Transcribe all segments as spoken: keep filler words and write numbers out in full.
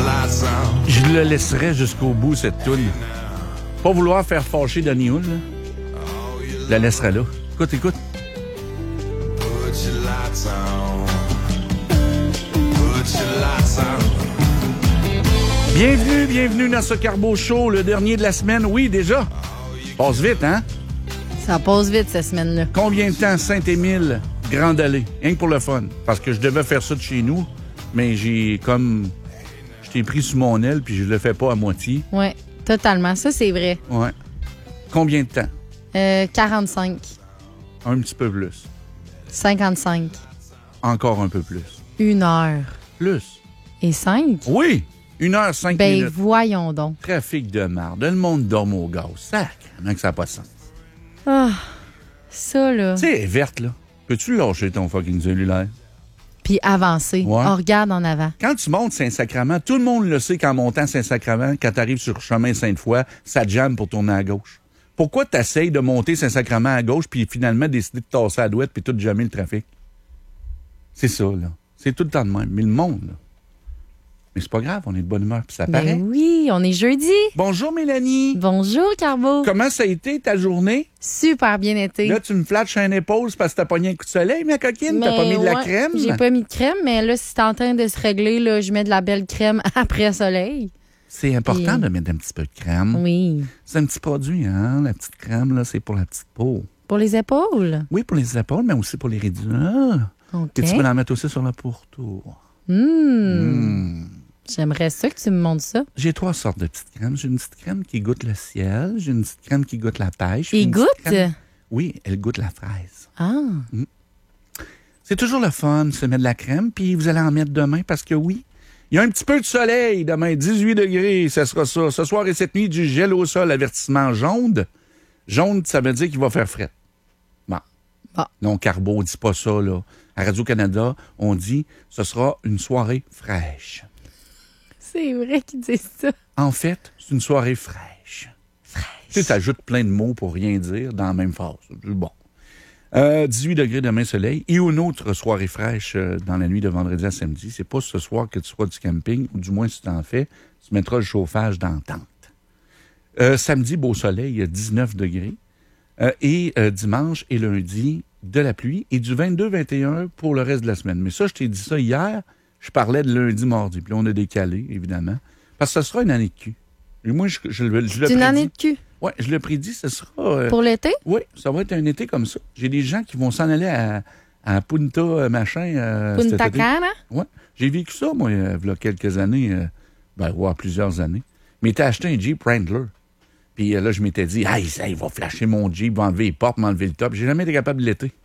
Je le laisserai jusqu'au bout, cette toune. Pas vouloir faire fâcher Donny Hull, là. Je la laisserai là. Écoute, écoute. Bienvenue, bienvenue dans ce Carbo Show, le dernier de la semaine. Oui, déjà. Passe vite, hein? Ça passe vite, cette semaine-là. Combien de temps Saint-Émile, Grande Allée? Rien que pour le fun. Parce que je devais faire ça de chez nous, mais j'ai comme... Je t'ai pris sous mon aile, puis je le fais pas à moitié. Oui, totalement. Ça, c'est vrai. Ouais. Combien de temps? Euh, quarante-cinq. Un petit peu plus. cinquante-cinq. Encore un peu plus. Une heure. Plus. Et cinq? Oui! Une heure, cinq ben, minutes. Ben, voyons donc. Trafic de marde. Le monde dorme au gaz. Sacrément que ça n'a pas de sens. Ah, ça, là. Tu sais, elle est verte, là. Peux-tu lâcher ton fucking cellulaire? Puis avancer. Ouais. On regarde en avant. Quand tu montes Saint-Sacrement, tout le monde le sait qu'en montant Saint-Sacrement, quand tu arrives sur le chemin Sainte-Foy, ça te jamme pour tourner à gauche. Pourquoi tu essayes de monter Saint-Sacrement à gauche puis finalement décider de tasser à droite puis tout jammer le trafic? C'est ça, là. C'est tout le temps de même. Mais le monde, là. Mais c'est pas grave, on est de bonne humeur puis ça paraît. Ben oui, on est jeudi. Bonjour, Mélanie. Bonjour, Carbo. Comment ça a été ta journée? Super bien été. Là, tu me flattes sur un épaule parce que t'as pogné un coup de soleil, ma coquine? Mais t'as pas mis de la ouais, crème? J'ai pas mis de crème, mais là, si c'est en train de se régler, là, je mets de la belle crème après soleil. C'est important Et... de mettre un petit peu de crème. Oui. C'est un petit produit, hein? La petite crème, là, c'est pour la petite peau. Pour les épaules? Oui, pour les épaules, mais aussi pour les réduire. OK. Et tu peux en mettre aussi sur le pourtour. Mmh. Mmh. J'aimerais ça que tu me montres ça. J'ai trois sortes de petites crèmes. J'ai une petite crème qui goûte le ciel. J'ai une petite crème qui goûte la pêche. Il goûte? Crème... Oui, elle goûte la fraise. Ah. Mmh. C'est toujours le fun de se mettre de la crème, puis vous allez en mettre demain parce que oui, il y a un petit peu de soleil demain, dix-huit degrés, ça sera ça. Ce soir et cette nuit, du gel au sol, avertissement jaune. Jaune, ça veut dire qu'il va faire fret. Bon. Bon. Non, Carbo, on dit pas ça, là. À Radio-Canada, on dit ce sera une soirée fraîche. C'est vrai qu'ils disent ça. En fait, c'est une soirée fraîche. Fraîche. Tu sais, t'ajoutes plein de mots pour rien dire dans la même phrase. Bon. Euh, dix-huit degrés demain, soleil. Et une autre soirée fraîche euh, dans la nuit de vendredi à samedi. C'est pas ce soir que tu feras du camping, ou du moins si tu en fais, tu mettras le chauffage dans la tente. Euh, samedi, beau soleil, dix-neuf degrés. Euh, et euh, dimanche et lundi, de la pluie. Et du vingt-deux vingt et un pour le reste de la semaine. Mais ça, je t'ai dit ça hier. Je parlais de lundi, mardi. Puis là, on a décalé, évidemment. Parce que ce sera une année de cul. Et moi, je, je, je, je le prédis. C'est une année de cul? Oui, je le prédis, ce sera... Euh, pour l'été? Oui, ça va être un été comme ça. J'ai des gens qui vont s'en aller à, à Punta, euh, machin. Euh, Punta Cana? Oui. J'ai vécu ça, moi, euh, il y a quelques années. Euh, ben, ouais, plusieurs années. Mais t'as acheté un Jeep Wrangler. Puis euh, là, je m'étais dit, hey, ça, il va flasher mon Jeep, va enlever les portes, m'enlever le top. J'ai jamais été capable de l'été.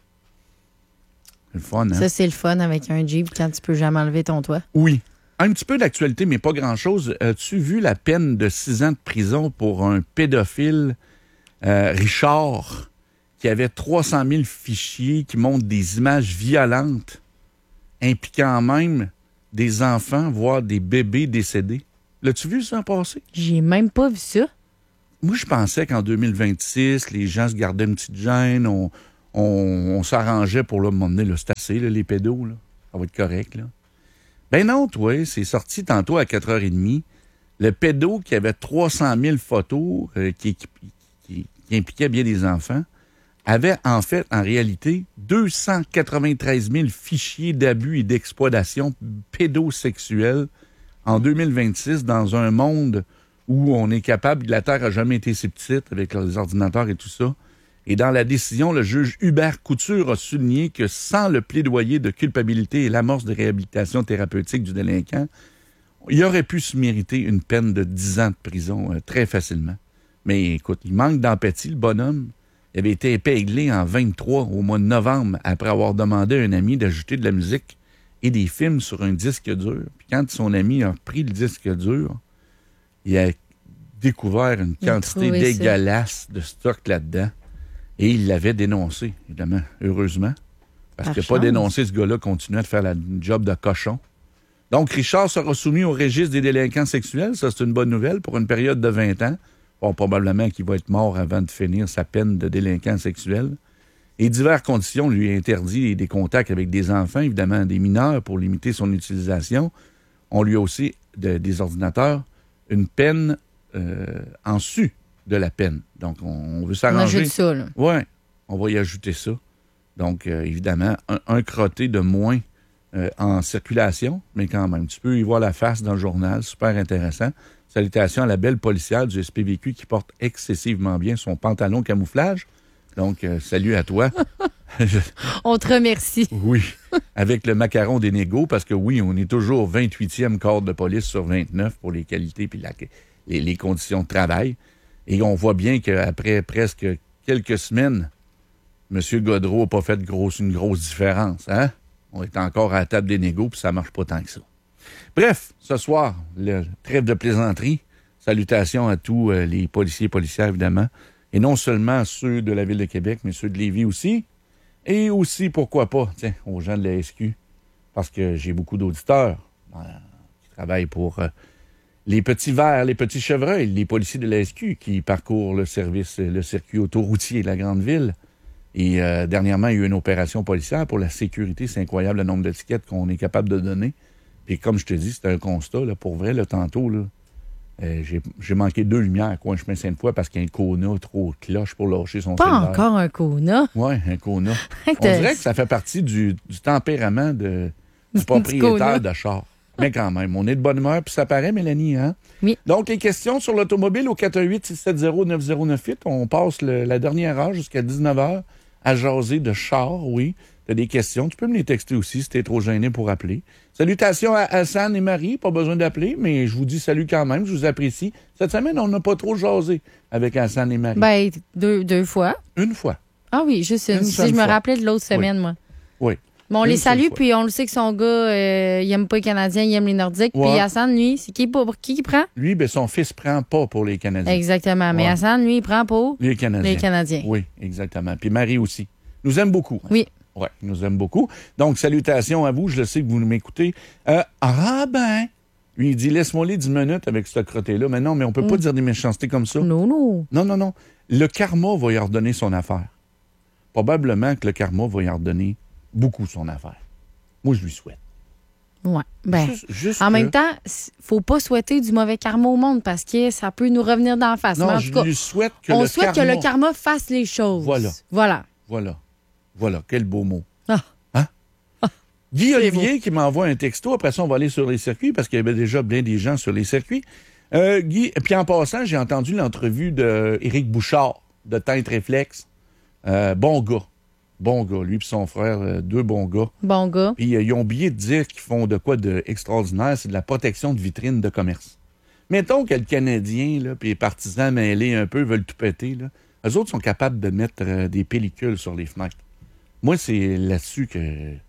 C'est le fun, hein? Ça, c'est le fun avec un Jeep quand tu peux jamais enlever ton toit. Oui. Un petit peu d'actualité, mais pas grand-chose. As-tu vu la peine de six ans de prison pour un pédophile, euh, Richard, qui avait trois cent mille fichiers qui montrent des images violentes impliquant même des enfants, voire des bébés décédés? L'as-tu vu ça passer? J'ai même pas vu ça. Moi, je pensais qu'en deux mille vingt-six, les gens se gardaient une petite gêne, on, on, on s'arrangeait pour là, m'emmener, là, c'est assez, là, les pédos, là. Ça va être correct, là. Ben non, toi, c'est sorti tantôt à quatre heures trente. Le pédo qui avait trois cent mille photos euh, qui, qui, qui, qui impliquaient bien des enfants avait en fait, en réalité, deux cent quatre-vingt-treize mille fichiers d'abus et d'exploitation pédosexuelle en deux mille vingt-six dans un monde où on est capable, la Terre n'a jamais été si petite avec les ordinateurs et tout ça. Et dans la décision, le juge Hubert Couture a souligné que sans le plaidoyer de culpabilité et l'amorce de réhabilitation thérapeutique du délinquant, il aurait pu se mériter une peine de dix ans de prison euh, très facilement. Mais écoute, il manque d'empathie, le bonhomme. Il avait été épinglé en vingt-trois au mois de novembre après avoir demandé à un ami d'ajouter de la musique et des films sur un disque dur. Puis quand son ami a pris le disque dur, il a découvert une quantité dégueulasse ça. de stock là-dedans. Et il l'avait dénoncé, évidemment, heureusement. Parce qu'il n'a pas dénoncé ce gars-là continuait de faire la job de cochon. Donc, Richard sera soumis au registre des délinquants sexuels. Ça, c'est une bonne nouvelle pour une période de vingt ans. Bon, probablement qu'il va être mort avant de finir sa peine de délinquant sexuel. Et diverses conditions lui interdit des contacts avec des enfants, évidemment des mineurs, pour limiter son utilisation. on lui a aussi, de, des ordinateurs, une peine euh, en su de la peine. Donc, on, on veut s'arranger. On ajoute ça, là. Oui, on va y ajouter ça. Donc, euh, évidemment, un, un crotté de moins euh, en circulation, mais quand même, tu peux y voir la face dans le journal, super intéressant. Salutations à la belle policière du S P V Q qui porte excessivement bien son pantalon camouflage. Donc, euh, salut à toi. On te remercie. Oui, avec le macaron des négos, parce que oui, on est toujours vingt-huitième corps de police sur vingt-neuf pour les qualités et la, les, les conditions de travail. Et on voit bien qu'après presque quelques semaines, M. Godreau n'a pas fait grosse, une grosse différence. Hein? On est encore à la table des négos, puis ça ne marche pas tant que ça. Bref, ce soir, le trêve de plaisanterie. Salutations à tous euh, les policiers et policières, évidemment. Et non seulement ceux de la Ville de Québec, mais ceux de Lévis aussi. Et aussi, pourquoi pas, tiens, aux gens de la S Q, parce que j'ai beaucoup d'auditeurs euh, qui travaillent pour euh, les petits verts, les petits chevreuils, les policiers de la S Q qui parcourent le service, le circuit autoroutier de la grande ville. Et euh, dernièrement, il y a eu une opération policière pour la sécurité. C'est incroyable le nombre d'étiquettes qu'on est capable de donner. Et comme je te dis, c'est un constat, là, pour vrai, là, tantôt, là, euh, j'ai, j'ai manqué deux lumières, coin chemin Sainte-Foy, parce qu'il y a un Kona trop cloche pour lâcher son Pas cellulaire. encore un Kona. Oui, un Kona. On dirait que ça fait partie du, du tempérament de, du propriétaire de char. Mais quand même, on est de bonne humeur, puis ça paraît, Mélanie, hein? Oui. Donc, les questions sur l'automobile au quatre un huit, six sept zéro, neuf zéro neuf huit. On passe le, la dernière heure jusqu'à dix-neuf heures à jaser de char, oui. Tu as des questions, tu peux me les texter aussi si tu es trop gêné pour appeler. Salutations à Hassan et Marie, pas besoin d'appeler, mais je vous dis salut quand même, je vous apprécie. Cette semaine, on n'a pas trop jasé avec Hassan et Marie. Ben, deux, deux fois. Une fois. Ah oui, juste une. Une Si seule je me fois. rappelais de l'autre semaine, Oui. moi. Oui. Bon, on Une les seule salue, fois. puis on le sait que son gars, euh, il aime pas les Canadiens, il aime les Nordiques. Ouais. Puis Hassan, lui, c'est qui pour qui qui prend? Lui, ben, son fils prend pas pour les Canadiens. Exactement. Mais Ouais. Hassan, lui, il prend pour Les Canadiens. les Canadiens. Oui, exactement. Puis Marie aussi. Nous aime beaucoup. Oui. Oui, nous aime beaucoup. Donc, salutations à vous. Je le sais que vous m'écoutez. Euh, ah ben, lui, il dit, laisse-moi les dix minutes avec ce crotté-là. Mais non, mais on peut pas dire des méchancetés comme ça. Non, non. Non, non, non. Le karma va y ordonner son affaire. Probablement que le karma va y ordonner beaucoup son affaire. Moi, je lui souhaite. Ouais. Ben, Juste- juste en que- même temps, s- faut pas souhaiter du mauvais karma au monde parce que ça peut nous revenir d'en face. Mais Non, en je tout cas, lui souhaite que on le souhaite karma... que le karma fasse les choses. Voilà. Voilà. Voilà. Voilà. Quel beau mot. Ah. Hein? Guy C'est Olivier qui m'envoie un texto. Après ça, on va aller sur les circuits parce qu'il y avait déjà bien des gens sur les circuits. Euh, Guy, puis en passant, j'ai entendu l'entrevue d'Éric Bouchard de Teinte Réflexe. Euh, bon gars. Bon gars. Lui et son frère, euh, deux bons gars. Bon gars. Puis euh, ils ont oublié de dire qu'ils font de quoi d'extraordinaire. C'est de la protection de vitrines de commerce. Mettons que le Canadien, là, puis les partisans mêlés un peu veulent tout péter, là. Eux autres sont capables de mettre euh, des pellicules sur les fenêtres. Moi, c'est là-dessus que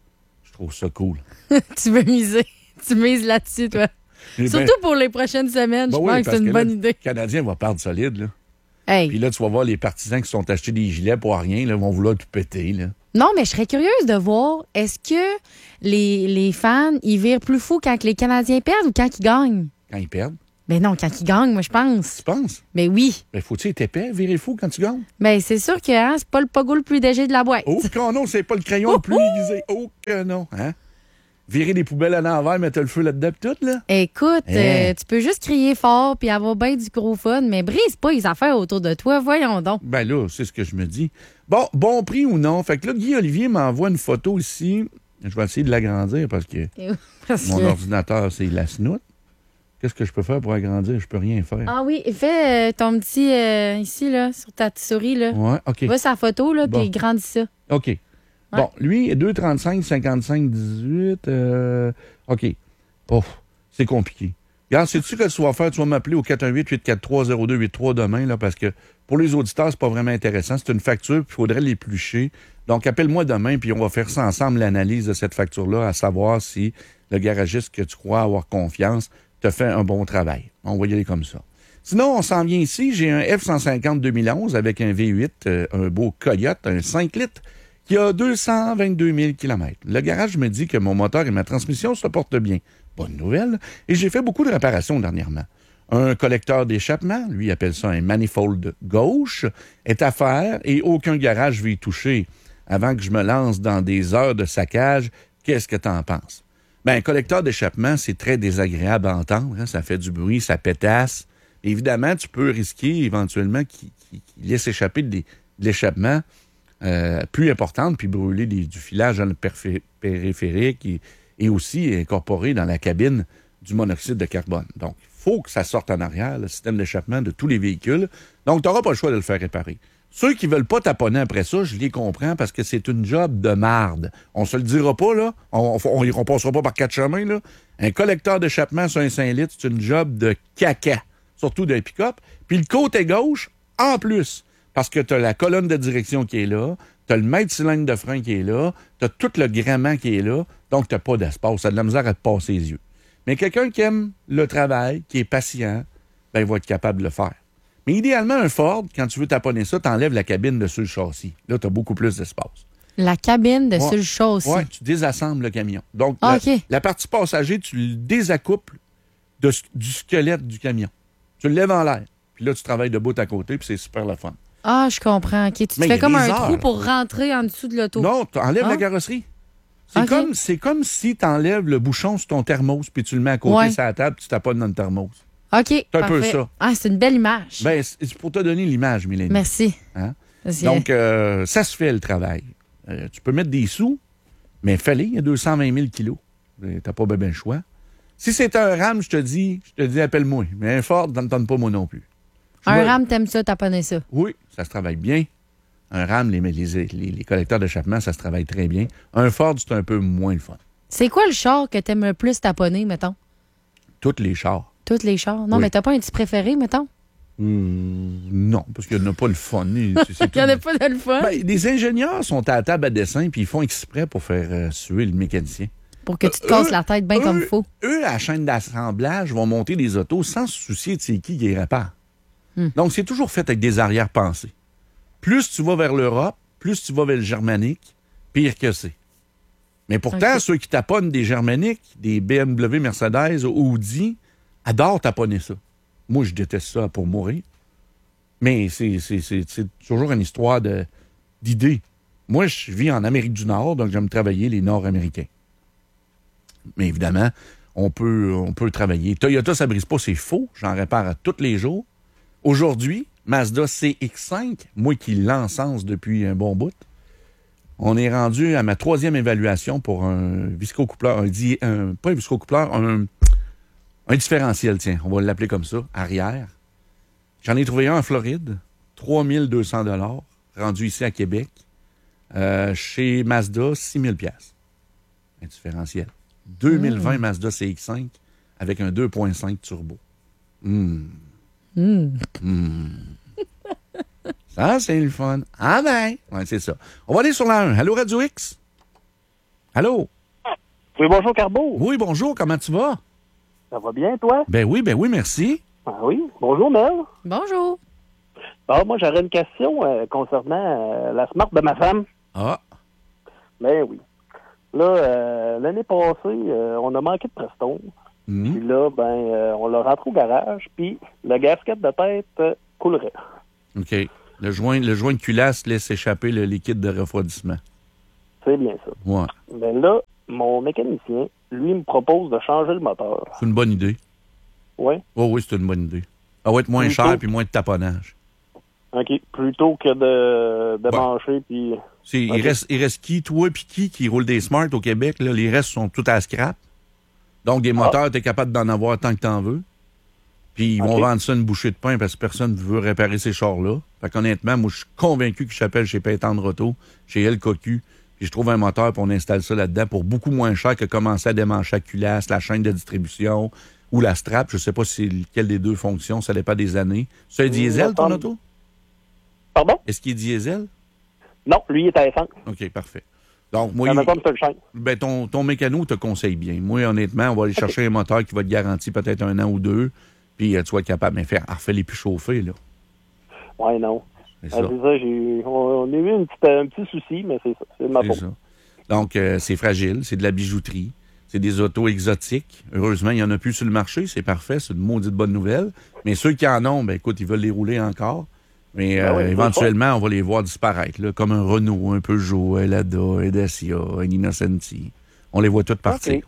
je trouve ça cool. Tu veux miser. Tu mises là-dessus, toi. Eh ben, Surtout pour les prochaines semaines. ben je oui, pense que parce c'est une que bonne là, idée. Le Canadien va perdre solide, là. Hey. Puis là, tu vas voir les partisans qui se sont achetés des gilets pour rien, là, vont vouloir tout péter, là. Non, mais je serais curieuse de voir, est-ce que les, les fans, ils virent plus fous quand les Canadiens perdent ou quand ils gagnent? Quand ils perdent. Ben non, quand ils gagnent, moi, je pense. Tu penses? Ben oui. Ben, faut-tu être épais, virer fou quand tu gagnes? Ben c'est sûr que hein, c'est pas le pogo le plus léger de la boîte. Oh, que non, c'est pas le crayon le plus aiguisé. Oh, que non, hein? Virer des poubelles à l'envers, mettre le feu là-dedans, pis tout, là? Écoute, Eh. euh, tu peux juste crier fort puis avoir bien du gros fun, mais brise pas les affaires autour de toi, voyons donc. Ben là, c'est ce que je me dis. Bon, bon prix ou non? Fait que là, Guy Olivier m'envoie une photo ici. Je vais essayer de l'agrandir parce que Parce mon que- ordinateur, c'est la snoute. Qu'est-ce que je peux faire pour agrandir? Je peux rien faire. Ah oui, fais euh, ton petit euh, ici, là, sur ta petite souris, là. Ouais, OK. Va sa photo, là, Bon. puis grandis ça. OK. Bon, lui, deux trente-cinq, cinquante-cinq, dix-huit. Euh, OK. Oh, c'est compliqué. Regarde, sais-tu que tu vas faire? Tu vas m'appeler au quatre un huit, huit quatre trois, zéro deux huit trois demain, là, parce que pour les auditeurs, c'est pas vraiment intéressant. C'est une facture, puis il faudrait l'éplucher. Donc, appelle-moi demain, puis on va faire ça ensemble, l'analyse de cette facture-là, à savoir si le garagiste que tu crois avoir confiance te fait un bon travail. On va y aller comme ça. Sinon, on s'en vient ici. J'ai un F cent cinquante deux mille onze avec un V huit, euh, un beau Coyote, un cinq litres, qui a deux cent vingt-deux mille kilomètres. Le garage me dit que mon moteur et ma transmission se portent bien. Bonne nouvelle. Et j'ai fait beaucoup de réparations dernièrement. Un collecteur d'échappement, lui appelle ça un manifold gauche, est à faire et aucun garage ne veut y toucher. Avant que je me lance dans des heures de saccage, qu'est-ce que t'en penses? Ben, un collecteur d'échappement, c'est très désagréable à entendre. Hein? Ça fait du bruit, ça pétasse. Évidemment, tu peux risquer éventuellement qu'il, qu'il, qu'il laisse échapper de, de l'échappement euh, plus importante, puis brûler des, du filage dans le perfé, périphérique et, et aussi incorporer dans la cabine du monoxyde de carbone. Donc, il faut que ça sorte en arrière, le système d'échappement de tous les véhicules. Donc, tu n'auras pas le choix de le faire réparer. Ceux qui veulent pas taponner après ça, je les comprends parce que c'est une job de marde. On se le dira pas, là. On on, on passera pas par quatre chemins, là. Un collecteur d'échappement sur un cinq litres, c'est une job de caca. Surtout d'un pick-up. Puis le côté gauche, en plus. Parce que tu as la colonne de direction qui est là, tu as le mètre cylindre de frein qui est là, tu as tout le gréement qui est là, donc tu n'as pas d'espace. Ça a de la misère à te passer les yeux. Mais quelqu'un qui aime le travail, qui est patient, ben, il va être capable de le faire. Mais idéalement, un Ford, quand tu veux taponner ça, tu enlèves la cabine dessus le châssis. Là, tu as beaucoup plus d'espace. La cabine dessus ouais. le châssis. Oui, tu désassembles le camion. Donc, ah, la, okay. la partie passager, tu le désaccouples de, du squelette du camion. Tu le lèves en l'air. Puis là, tu travailles de bout à côté, puis c'est super le fun. Ah, je comprends. Okay. Tu te fais comme un heures. trou pour rentrer en dessous de l'auto. Non, tu enlèves ah. la carrosserie. C'est, okay. comme, c'est comme si tu enlèves le bouchon sur ton thermos, puis tu le mets à côté ouais. sur la table, puis tu taponnes dans le thermos. OK, c'est un parfait. peu ça. Ah, c'est une belle image. Ben, c'est pour te donner l'image, Mélanie. Merci. Hein? Merci. Donc, euh, ça se fait, le travail. Euh, tu peux mettre des sous, mais fallait, il y a deux cent vingt mille kilos. T'as pas bien le choix. Si c'est un RAM, je te dis, je te dis, appelle-moi. Mais un Ford, ça ne tente pas moi non plus. Je un vois... RAM, t'aimes ça, taponner ça? Oui, ça se travaille bien. Un RAM, les, les, les, les collecteurs d'échappement, ça se travaille très bien. Un Ford, c'est un peu moins le fun. C'est quoi le char que t'aimes le plus taponner, mettons? Tous les chars. Tous les chars? Non, oui. mais t'as pas un petit préféré, mettons? Mmh, non, parce qu'il n'y en a pas le fun. Il n'y en a pas de le fun? Ben, les ingénieurs sont à la table à dessin puis ils font exprès pour faire euh, suer le mécanicien. Pour que tu te casses euh, la tête bien comme il faut. Eux, à la chaîne d'assemblage, vont monter des autos sans se soucier de c'est qui qui les répare. Hmm. Donc, c'est toujours fait avec des arrière-pensées. Plus tu vas vers l'Europe, plus tu vas vers le germanique, pire que c'est. Mais pourtant, okay. ceux qui taponnent des germaniques, des B M W, Mercedes, Audi, adorent taponner ça. Moi, je déteste ça pour mourir. Mais c'est, c'est, c'est, c'est toujours une histoire de, d'idées. Moi, je vis en Amérique du Nord, donc j'aime travailler les Nord-Américains. Mais évidemment, on peut, on peut travailler. Toyota, ça brise pas, c'est faux. J'en répare à tous les jours. Aujourd'hui, Mazda C X cinq, moi qui l'encense depuis un bon bout, on est rendu à ma troisième évaluation pour un viscocoupleur, un, un, pas un viscocoupleur, un, un différentiel, tiens, on va l'appeler comme ça, arrière. J'en ai trouvé un en Floride, trois mille deux cents dollars, rendu ici à Québec, euh, chez Mazda, six mille dollars. Un différentiel. deux mille vingt mmh. Mazda C X cinq avec un deux virgule cinq turbo. Mmh. Mmh. Mmh. Ça, c'est le fun. Ah ben! Ouais, c'est ça. On va aller sur la un. Allô, Radio X? Allô? Oui, bonjour, Carbo. Oui, bonjour. Comment tu vas? Ça va bien, toi? Ben oui, ben oui, merci. Ah oui. Bonjour, Mel. Bonjour. Bon, moi, j'aurais une question euh, concernant euh, la Smart de ma femme. Ah. Ben oui. Là, euh, l'année passée, euh, on a manqué de Preston. Mmh. Puis là, ben, euh, on l'a rentré au garage, puis le gasket de tête euh, coulerait. OK. Le joint, le joint de culasse laisse échapper le liquide de refroidissement. C'est bien ça. Ouais. Mais là, mon mécanicien, lui, me propose de changer le moteur. C'est une bonne idée. Oui? Oh oui, c'est une bonne idée. Ça va être moins plutôt... cher puis moins de taponnage. OK. Plutôt que de, de ouais. mancher, puis... Okay. Il, reste, il reste qui, toi, puis qui, qui roule des Smart au Québec? Là, les restes sont tout à scrap. Donc, des moteurs, ah. tu es capable d'en avoir tant que tu en veux. Puis, ils okay. vont vendre ça une bouchée de pain parce que personne ne veut réparer ces chars-là. Fait qu'honnêtement, moi, je suis convaincu que j'appelle chez Paytendre Auto, chez El Cocu, puis je trouve un moteur pour on installe ça là-dedans pour beaucoup moins cher que commencer à démancher la culasse, la chaîne de distribution ou la strap. Je sais pas si lequel des deux fonctionne, ça dépend des années. C'est un diesel, ton auto? Pardon? Est-ce qu'il est diesel? Non, lui, il est à essence. OK, parfait. Donc, moi, il, il, ben, ton, ton mécano te conseille bien. Moi, honnêtement, on va aller okay. chercher un moteur qui va te garantir peut-être un an ou deux, puis euh, tu vas être capable de faire. Ah, fais-les plus chauffer, là. Oui, non. C'est ça. Ah, c'est ça j'ai, on, on a eu une petite, un petit souci, mais c'est ça. C'est de ma faute. Donc, euh, c'est fragile, c'est de la bijouterie, c'est des autos exotiques. Heureusement, il n'y en a plus sur le marché, c'est parfait, c'est une maudite bonne nouvelle. Mais ceux qui en ont, ben écoute, ils veulent les rouler encore. Mais euh, ben oui, éventuellement, on va les voir disparaître, là, comme un Renault, un Peugeot, un Lada, un Dacia, un Innocenti. On les voit toutes partir. Okay.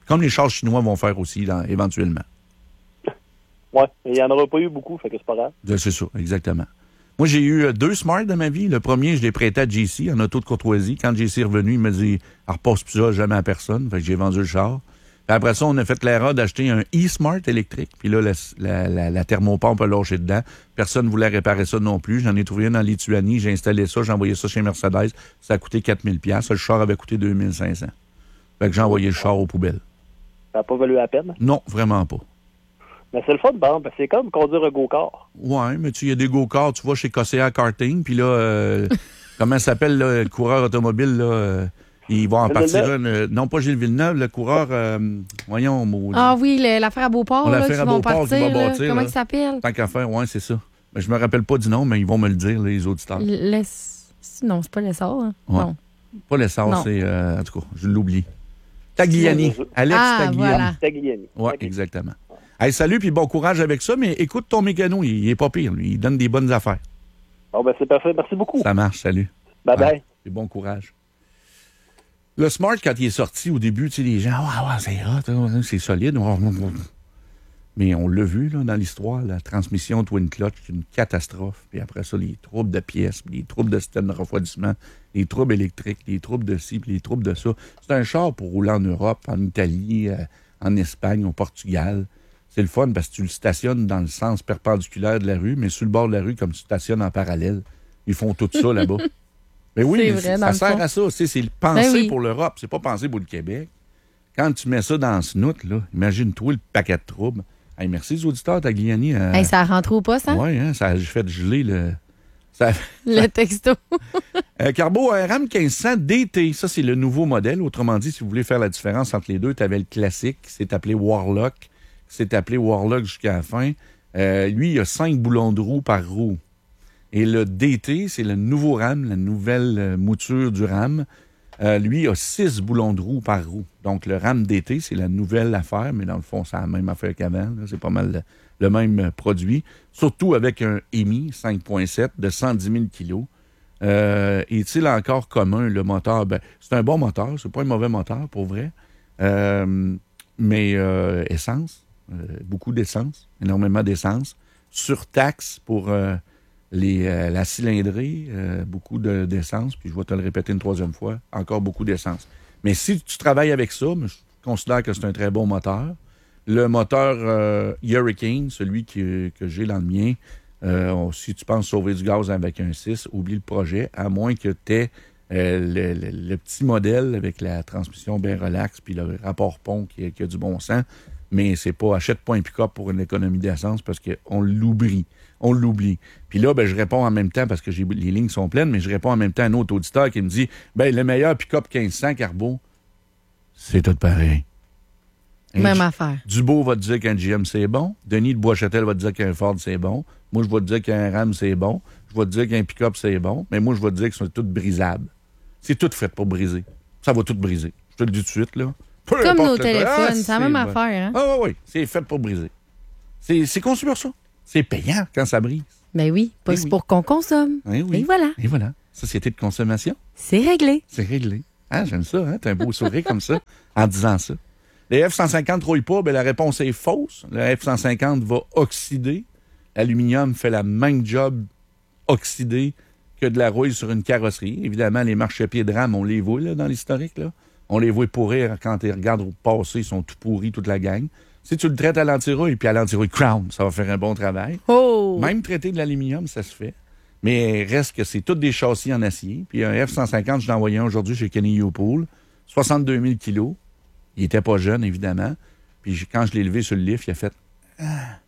Comme les chars chinois vont faire aussi, là, éventuellement. Oui, il n'y en aura pas eu beaucoup, fait que c'est pas grave. C'est ça, exactement. Moi, j'ai eu deux Smart dans ma vie. Le premier, je l'ai prêté à J C en auto de courtoisie. Quand J C est revenu, il m'a dit « repasse plus ça jamais à personne ». Fait que j'ai vendu le char. Puis après ça, on a fait l'erreur d'acheter un e-Smart électrique. Puis là, la, la, la, la thermopompe a lâché dedans. Personne ne voulait réparer ça non plus. J'en ai trouvé une en Lituanie. J'ai installé ça. J'ai envoyé ça chez Mercedes. Ça a coûté quatre mille dollars. Le char avait coûté deux mille cinq cents. Fait que j'ai envoyé le char aux poubelles. Ça n'a pas valu la peine? Non, vraiment pas. Mais c'est le fun, bon, parce que c'est comme conduire un go-kart. Ouais, mais tu y a des go-karts. Tu vas chez Cossea Karting. Puis là, euh, comment ça s'appelle là, le coureur automobile, là? Euh, il va en partir un... Euh, non, pas Gilles Villeneuve, le coureur... Euh, voyons, maudit. Ah oui, le, l'affaire à Beauport, là, l'affaire qui à vont Beauport partir. qui va Là, bâtir, comment là. il s'appelle? Tant qu'à faire, oui, c'est ça. Mais je me rappelle pas du nom, mais ils vont me le dire, là, les auditeurs. Le... Non, c'est pas l'essor. Hein? Ouais. Non. Pas l'essor, c'est... Euh, en tout cas, je l'oublie. Tagliani. Alex ah, Tagliani. Voilà. Tagliani. Oui, Okay. exactement. Hey, salut, puis bon courage avec ça, mais écoute ton mécano, il, il est pas pire, lui. Il donne des bonnes affaires. Bon, ben c'est parfait. Merci beaucoup. Ça marche, salut. Bye-bye. Ouais, et bon courage. Le Smart, quand il est sorti au début, tu sais, les gens, ah, ouais, c'est hot, c'est solide. Mais on l'a vu là, dans l'histoire, la transmission Twin Clutch, c'est une catastrophe. Puis après ça, les troubles de pièces, puis les troubles de système de refroidissement, les troubles électriques, les troubles de ci, puis les troubles de ça. C'est un char pour rouler en Europe, en Italie, euh, en Espagne, au Portugal. C'est le fun parce que tu le stationnes dans le sens perpendiculaire de la rue, mais sur le bord de la rue, comme tu stationnes en parallèle. Ils font tout ça là-bas. Mais oui, C'est mais vrai, ça dans sert le fond. à ça. C'est, c'est pensé Ben oui. pour l'Europe, c'est pas pensé pour le Québec. Quand tu mets ça dans ce snoot, là, imagine-toi le paquet de troubles. Hey, merci les auditeurs, Tagliani. Euh... Hey, ça rentre au poste, hein? Oui, hein, ça a fait geler le... Ça... Le texto. euh, Carbo, un RAM quinze cents D T, ça c'est le nouveau modèle. Autrement dit, si vous voulez faire la différence entre les deux, tu avais le classique qui s'est appelé Warlock, qui s'est appelé Warlock jusqu'à la fin. Euh, lui, il a cinq boulons de roue par roue. Et le D T, c'est le nouveau RAM, la nouvelle euh, mouture du RAM. Euh, lui, il a six boulons de roue par roue. Donc, le RAM D T, c'est la nouvelle affaire, mais dans le fond, c'est la même affaire qu'avant. Là. C'est pas mal le, le même euh, produit. Surtout avec un E M I cinq point sept de cent dix mille kilos. Euh, est-il encore commun, le moteur? Ben, c'est un bon moteur, c'est pas un mauvais moteur, pour vrai. Euh, mais euh, essence, euh, beaucoup d'essence, énormément d'essence. Surtaxe pour... Euh, Les, euh, la cylindrée, euh, beaucoup de, d'essence, puis je vais te le répéter une troisième fois, encore beaucoup d'essence. Mais si tu travailles avec ça, je considère que c'est un très bon moteur. Le moteur euh, Hurricane, celui qui, que j'ai dans le mien, euh, si tu penses sauver du gaz avec un six, oublie le projet, à moins que tu aies euh, le, le, le petit modèle avec la transmission bien relax, puis le rapport pont qui, qui a du bon sens. Mais c'est pas achète pas un pick-up pour une économie d'essence parce qu'on l'oublie. On l'oublie. Puis là, ben, je réponds en même temps, parce que j'ai, les lignes sont pleines, mais je réponds en même temps à un autre auditeur qui me dit ben, le meilleur pick-up quinze cents Carbo, c'est tout pareil. Un Même G- affaire. Dubo va te dire qu'un G M, c'est bon. Denis de Bois-Châtel va te dire qu'un Ford, c'est bon. Moi, je vais te dire qu'un Ram, c'est bon. Je vais te dire qu'un pick-up, c'est bon. Mais moi, je vais te dire que c'est tout brisable. C'est tout fait pour briser. Ça va tout briser. Je te le dis tout de suite, là. Peu Comme importe nos le- téléphones, Ah, c'est la même bon. affaire, hein? Ah oui, oui, c'est fait pour briser. C'est, c'est conçu pour ça. C'est payant quand ça brise. Ben oui, pas Eh c'est oui. pour qu'on consomme. Eh oui. Et voilà, Et voilà. Société de consommation, c'est réglé. c'est réglé. Ah, j'aime ça, hein? T'as un beau sourire comme ça en disant ça. Les F cent cinquante ne rouillent pas, ben la réponse est fausse. Le F cent cinquante va oxyder. L'aluminium fait la même job oxydé que de la rouille sur une carrosserie. Évidemment, les marchepieds de rame, on les voit là, dans l'historique. Là. On les voit pourrir quand ils regardent au passé, ils sont tout pourris, toute la gang. Si tu le traites à l'antirouille, puis à l'antirouille Crown, ça va faire un bon travail. Oh! Même traiter de l'aluminium, ça se fait. Mais reste que c'est tous des châssis en acier. Puis un F cent cinquante, je l'ai envoyé un aujourd'hui chez Kenny Youpool. soixante-deux mille kilos. Il était pas jeune, évidemment. Puis j'ai- quand je l'ai levé sur le lift, il a fait... Ah.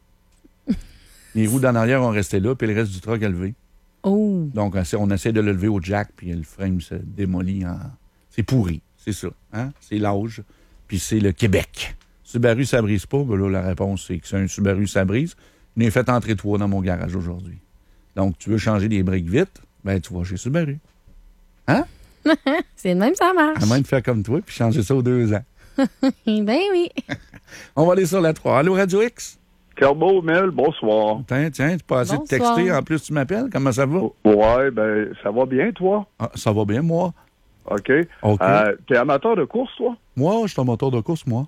Les roues d'en arrière ont resté là, puis le reste du truck a levé. Oh! Donc, on essaie, on essaie de le lever au jack, puis le frame se démolit en... C'est pourri, c'est ça. Hein? C'est l'âge, puis c'est le Québec. Subaru, ça brise pas. Ben là, la réponse, c'est que c'est un Subaru, ça brise. Je n'ai fait entrer trois dans mon garage aujourd'hui. Donc, tu veux changer des briques vite, ben tu vas chez Subaru. Hein? C'est de même, ça marche. À moins de faire comme toi, puis changer ça aux deux ans. Ben oui. On va aller sur la trois. Allô, Radio X? Carbo, Mel, bonsoir. Tiens, tiens, tu pas assez de Bonsoir. texter. En plus, tu m'appelles. Comment ça va? Ouais, ben, ça va bien, toi? Ah, ça va bien, moi. OK. OK. Euh, T'es amateur de course, toi? Moi, je suis un moteur de course, moi.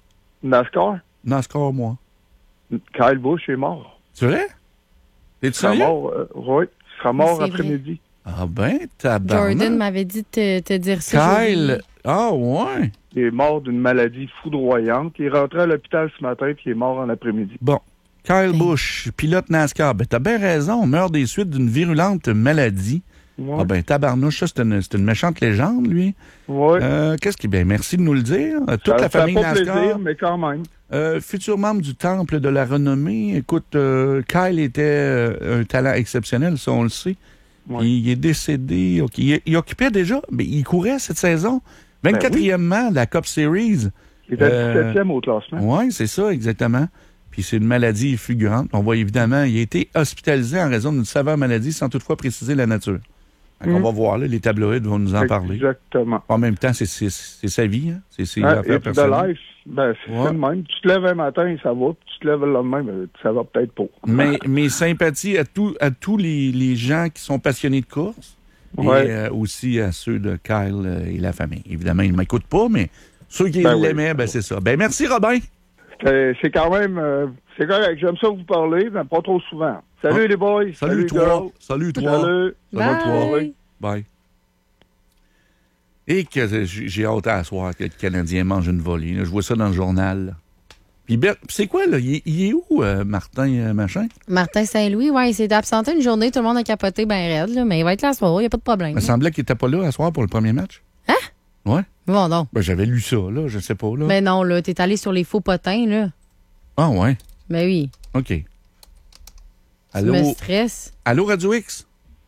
NASCAR? NASCAR, moi. Kyle Busch est mort. C'est vrai? T'es-tu Il sera sérieux? mort, euh, oui. Il sera mort C'est après-midi. Ah ben, tabarnak. Jordan m'avait dit de te, te dire ça. Kyle, ah ouais. Il est mort d'une maladie foudroyante. Il est rentré à l'hôpital ce matin, puis il est mort en après-midi. Bon. Kyle Busch, pilote NASCAR. Ben, t'as bien raison. On meurt des suites d'une virulente maladie. Ouais. Ah ben, tabarnouche, ça, c'est une, c'est une méchante légende, lui. Ouais. Euh, qu'est-ce qui... Ben, merci de nous le dire. Toute ça, la famille ça fait pas NASCAR. plaisir, mais quand même. Euh, futur membre du Temple de la Renommée. Écoute, euh, Kyle était euh, un talent exceptionnel, ça, on le sait. Ouais. Il est décédé. Okay. Il, il occupait déjà, mais il courait cette saison. vingt-quatrièmement de la Cup Series. Il était Euh, dix-septième au classement. Oui, c'est ça, exactement. Puis c'est une maladie fulgurante. On voit évidemment, il a été hospitalisé en raison d'une sévère maladie sans toutefois préciser la nature. Donc, Mm. on va voir, là, les tabloïds vont nous en parler. Exactement. En même temps, c'est, c'est, c'est sa vie, hein? C'est ses Hein, affaires et puis de personnelles. life, ben, c'est Ouais. le même. Tu te lèves un matin, ça va, puis tu te lèves le lendemain, ben, ça va peut-être pas. Mais mes sympathies à, tout, à tous les, les gens qui sont passionnés de course Ouais. et euh, aussi à ceux de Kyle euh, et la famille. Évidemment, ils ne m'écoutent pas, mais ceux qui Ben oui. l'aimaient, ben c'est ça. Ben merci, Robin. C'est c'est quand même... euh, c'est correct. J'aime ça vous parler, mais pas trop souvent. Salut Ah. les boys. Salut, les toi. girls. Salut, toi. Salut. Salut, toi. Bye. Bye. Et que j'ai hâte à soir que le Canadien mange une volée. là. Je vois ça dans le journal. là. Puis Bert, c'est quoi, là? Il, est- il est où, euh, Martin, euh, machin? Martin Saint-Louis, ouais, il s'est absenté une journée, tout le monde a capoté ben raide, là, mais il va être là ce soir, il n'y a pas de problème. Il me semblait qu'il était pas là à soir pour le premier match. Hein? Ouais. Bon, non. Ben, j'avais lu ça, là. Je sais pas, là. Mais non, là, t'es allé sur les faux potins, là. Ah, ouais. Ben oui. OK. Tu Allô? me stresses. Allô, Radio X?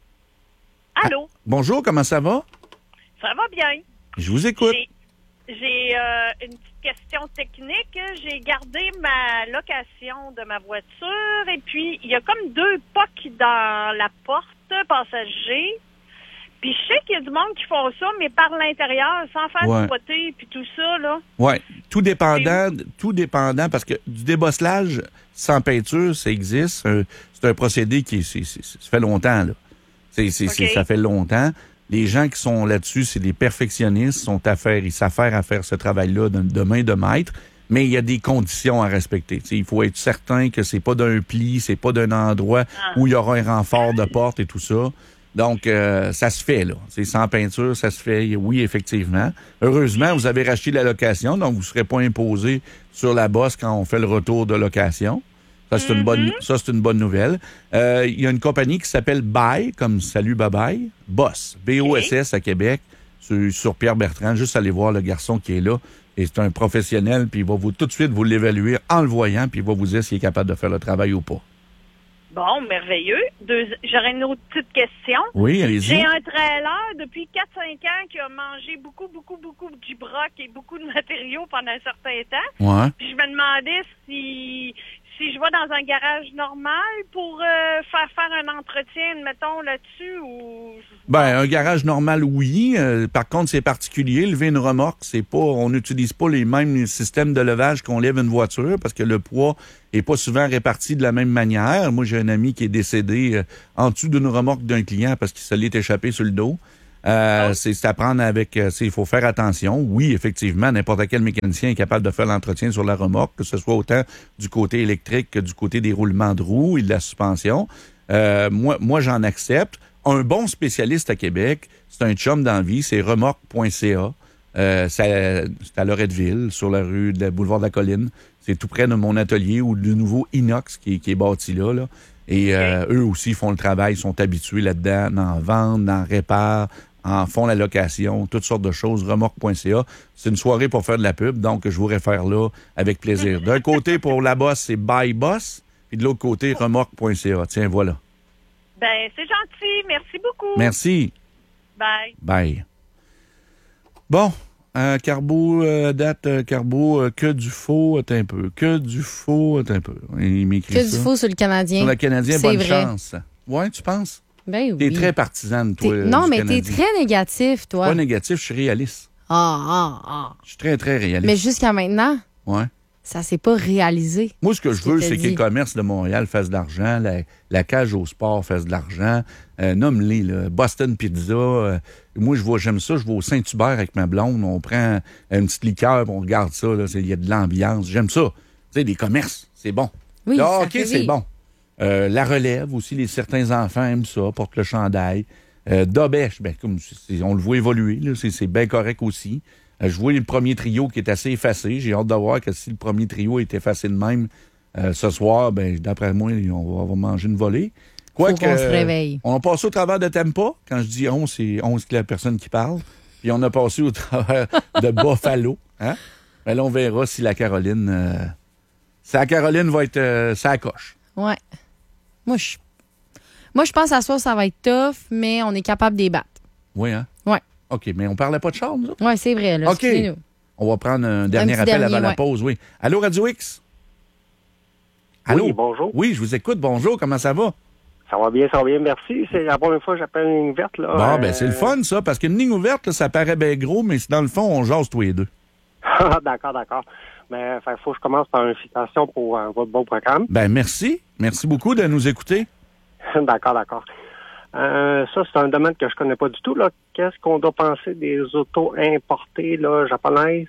Allô, Bonjour, comment ça va? ça va bien? Je vous écoute. J'ai- J'ai euh, une petite question technique. J'ai gardé ma location de ma voiture et puis il y a comme deux pocs dans la porte passager. Puis je sais qu'il y a du monde qui font ça, mais par l'intérieur, sans faire Ouais. du poté puis tout ça, là. Oui, tout dépendant, tout dépendant, parce que du débosselage sans peinture, ça existe. C'est un, c'est un procédé qui c'est, c'est- ça fait longtemps, là. C'est, c'est, c'est- OK. ça fait longtemps. Les gens qui sont là-dessus, c'est des perfectionnistes, sont à faire, ils savent faire à faire ce travail-là de, de main de maître, mais il y a des conditions à respecter. T'sais, il faut être certain que c'est pas d'un pli, c'est pas d'un endroit où il y aura un renfort de porte et tout ça. Donc, euh, ça se fait, là. C'est sans peinture, ça se fait, oui, effectivement. Heureusement, vous avez racheté la location, donc vous ne serez pas imposé sur la bosse quand on fait le retour de location. Ça, c'est une bonne, ça, c'est une bonne nouvelle. Euh, Il y a une compagnie qui s'appelle Bye, comme Salut Bye Bye, Boss, B O S S à Québec, sur, sur Pierre Bertrand. Juste aller voir le garçon qui est là. Et c'est un professionnel, puis il va vous tout de suite vous l'évaluer en le voyant, puis il va vous dire s'il est capable de faire le travail ou pas. Bon, merveilleux. Deux- J'aurais une autre petite question. Oui, allez-y. J'ai un trailer depuis quatre cinq ans qui a mangé beaucoup, beaucoup, beaucoup de gibroc et beaucoup de matériaux pendant un certain temps. Ouais. Puis je me demandais si si je vais dans un garage normal pour euh, faire faire un entretien, mettons, là-dessus ou... Ben, un garage normal, oui. Euh, par contre, c'est particulier. Lever une remorque, c'est pas, on n'utilise pas les mêmes systèmes de levage qu'on lève une voiture parce que le poids est pas souvent réparti de la même manière. Moi, j'ai un ami qui est décédé euh, en dessous d'une remorque d'un client parce qu'il se l'est échappé sur le dos. Euh, c'est c'est à prendre avec, euh, c'est- il faut faire attention. Oui, effectivement, n'importe quel mécanicien est capable de faire l'entretien sur la remorque, que ce soit autant du côté électrique que du côté des roulements de roues et de la suspension. Euh, moi, moi, j'en accepte. Un bon spécialiste à Québec, c'est un chum dans la vie, c'est remorque point c a. Euh, ça- c'est à Loretteville, sur la rue de la boulevard de la Colline. C'est tout près de mon atelier ou du nouveau Inox qui, est- qui est bâti là. là. Et euh, eux aussi font le travail, ils sont habitués là-dedans, en vendent, en réparent, en font la location, toutes sortes de choses. remorque point c a. C'est une soirée pour faire de la pub, donc je vous réfère là avec plaisir. D'un côté, pour la boss, c'est Buy Boss, puis de l'autre côté, remorque point c a. Tiens, voilà. Ben, c'est gentil. Merci beaucoup. Merci. Bye. Bye. Bon, euh, Carbo, euh, date euh, Carbo, euh, que du faux, attends un peu. Que du faux, attends un peu. Il m'écrit Que ça. du faux sur le Canadien. Sur le Canadien, C'est bonne vrai. chance. Ouais, tu penses? Ben oui. T'es très partisane, toi. T'es- euh, Non, du mais t'es Canadien. très négatif, toi. Pas négatif, je suis réaliste. Ah, ah, ah. Je suis très, très réaliste. Mais jusqu'à maintenant, Ouais. ça s'est pas réalisé. Moi, ce que je veux, c'est dit. que les commerces de Montréal fassent de l'argent, la, la cage au sport fasse de l'argent. Euh, Nomme-les, là. Boston Pizza. Euh, moi, je vois, j'aime ça. Je vais au Saint-Hubert avec ma blonde. On prend une petite liqueur, on regarde ça. Il y a de l'ambiance. J'aime ça. Tu sais, des commerces, c'est bon. Oui, le ça hockey, fait c'est vivre. bon. Euh, la relève aussi, les, certains enfants aiment ça, portent le chandail. Euh, Dobèche, ben, comme c'est, on le voit évoluer, là, c'est, c'est bien correct aussi. Euh, je vois le premier trio qui est assez effacé. J'ai hâte de voir que si le premier trio est effacé de même euh, ce soir, ben, d'après moi, on va, on va manger une volée. Quoi Faut que, qu'on se réveille. On a passé au travers de Tampa. Quand je dis on, c'est onze qui est la personne qui parle. Puis on a passé au travers de Buffalo. Hein? Ben là, on verra si la Caroline... Euh, si la Caroline va être... Euh, ça coche. Ouais. Moi, je Moi, je pense à soi, ça va être tough, mais on est capable de les battre. Oui, hein? Ouais. OK, mais on parlait pas de char, nous autres? Oui, c'est vrai. Là, OK. excusez-nous. On va prendre un dernier petit appel dernier, avant la ouais. pause, oui. Allô, Radio X? Allô? Oui, bonjour. Oui, je vous écoute. Bonjour, comment ça va? Ça va bien, ça va bien, merci. C'est la première fois que j'appelle une ligne verte, là. Bon, Euh, ben c'est le fun, ça, parce qu'une ligne ouverte, là, ça paraît bien gros, mais c'est dans le fond, on jase tous les deux. d'accord, d'accord. Mais il faut que je commence par une citation pour euh, votre beau programme. Ben merci. Merci beaucoup de nous écouter. d'accord, d'accord. Euh, ça, c'est un domaine que je connais pas du tout, là. Qu'est-ce qu'on doit penser des autos importées, là, japonaises?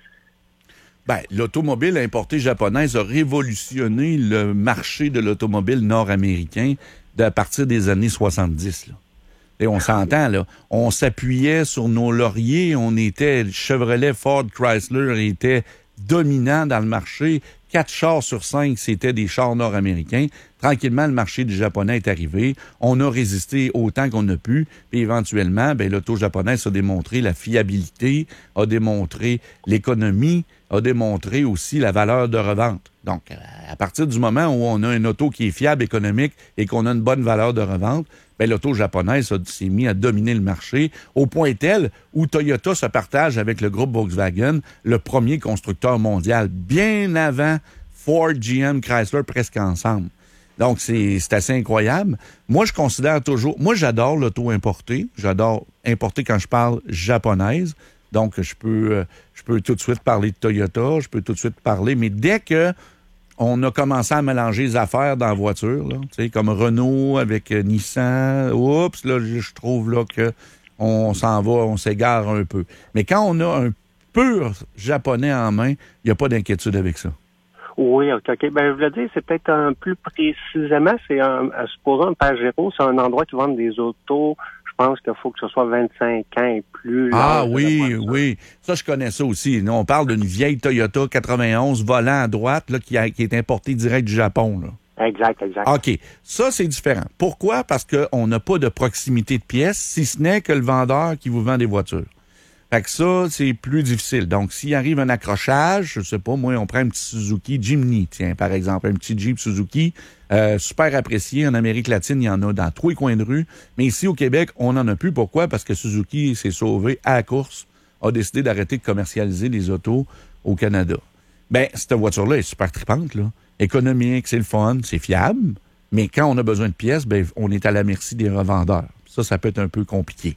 Ben, l'automobile importée japonaise a révolutionné le marché de l'automobile nord-américain de, à partir des années soixante-dix. Là. Et on s'entend, là. On s'appuyait sur nos lauriers. On était... Chevrolet, Ford, Chrysler étaient dominants dans le marché. Quatre chars sur cinq, c'était des chars nord-américains. Tranquillement, le marché du japonais est arrivé. On a résisté autant qu'on a pu. Puis éventuellement, ben, l'auto japonaise a démontré la fiabilité, a démontré l'économie, a démontré aussi la valeur de revente. Donc, à partir du moment où on a une auto qui est fiable, économique et qu'on a une bonne valeur de revente, ben, l'auto japonaise a, s'est mis à dominer le marché au point tel où Toyota se partage avec le groupe Volkswagen, le premier constructeur mondial, bien avant Ford, G M, Chrysler, presque ensemble. Donc, c'est, c'est assez incroyable. Moi, je considère toujours... Moi, j'adore l'auto importée. J'adore importer quand je parle japonaise. Donc, je peux, je peux tout de suite parler de Toyota, je peux tout de suite parler... Mais dès que on a commencé à mélanger les affaires dans la voiture, là, tu sais, comme Renault avec euh, Nissan, oups, là, je trouve là que on s'en va, on s'égare un peu. Mais quand on a un pur japonais en main, il n'y a pas d'inquiétude avec ça. Oui, OK, OK. Ben, je voulais dire, c'est peut-être un plus précisément, c'est un, un supposons un Pajero, c'est un endroit qui vend des autos. Je pense qu'il faut que ce soit vingt-cinq ans et plus. Ah oui, oui. Ça, je connais ça aussi. Nous, on parle d'une vieille Toyota quatre-vingt-onze volant à droite là, qui, a, qui est importée direct du Japon. Là. Exact, exact. OK. Ça, c'est différent. Pourquoi? Parce qu'on n'a pas de proximité de pièces, si ce n'est que le vendeur qui vous vend des voitures. Fait que ça, c'est plus difficile. Donc, s'il arrive un accrochage, je sais pas, moi, on prend un petit Suzuki Jimny, tiens, par exemple, un petit Jeep Suzuki, euh, super apprécié. En Amérique latine, il y en a dans tous les coins de rue. Mais ici, au Québec, on n'en a plus. Pourquoi? Parce que Suzuki s'est sauvé à la course, a décidé d'arrêter de commercialiser les autos au Canada. Ben, cette voiture-là est super tripante, là. Économique, c'est le fun, c'est fiable. Mais quand on a besoin de pièces, ben, on est à la merci des revendeurs. Ça, ça peut être un peu compliqué.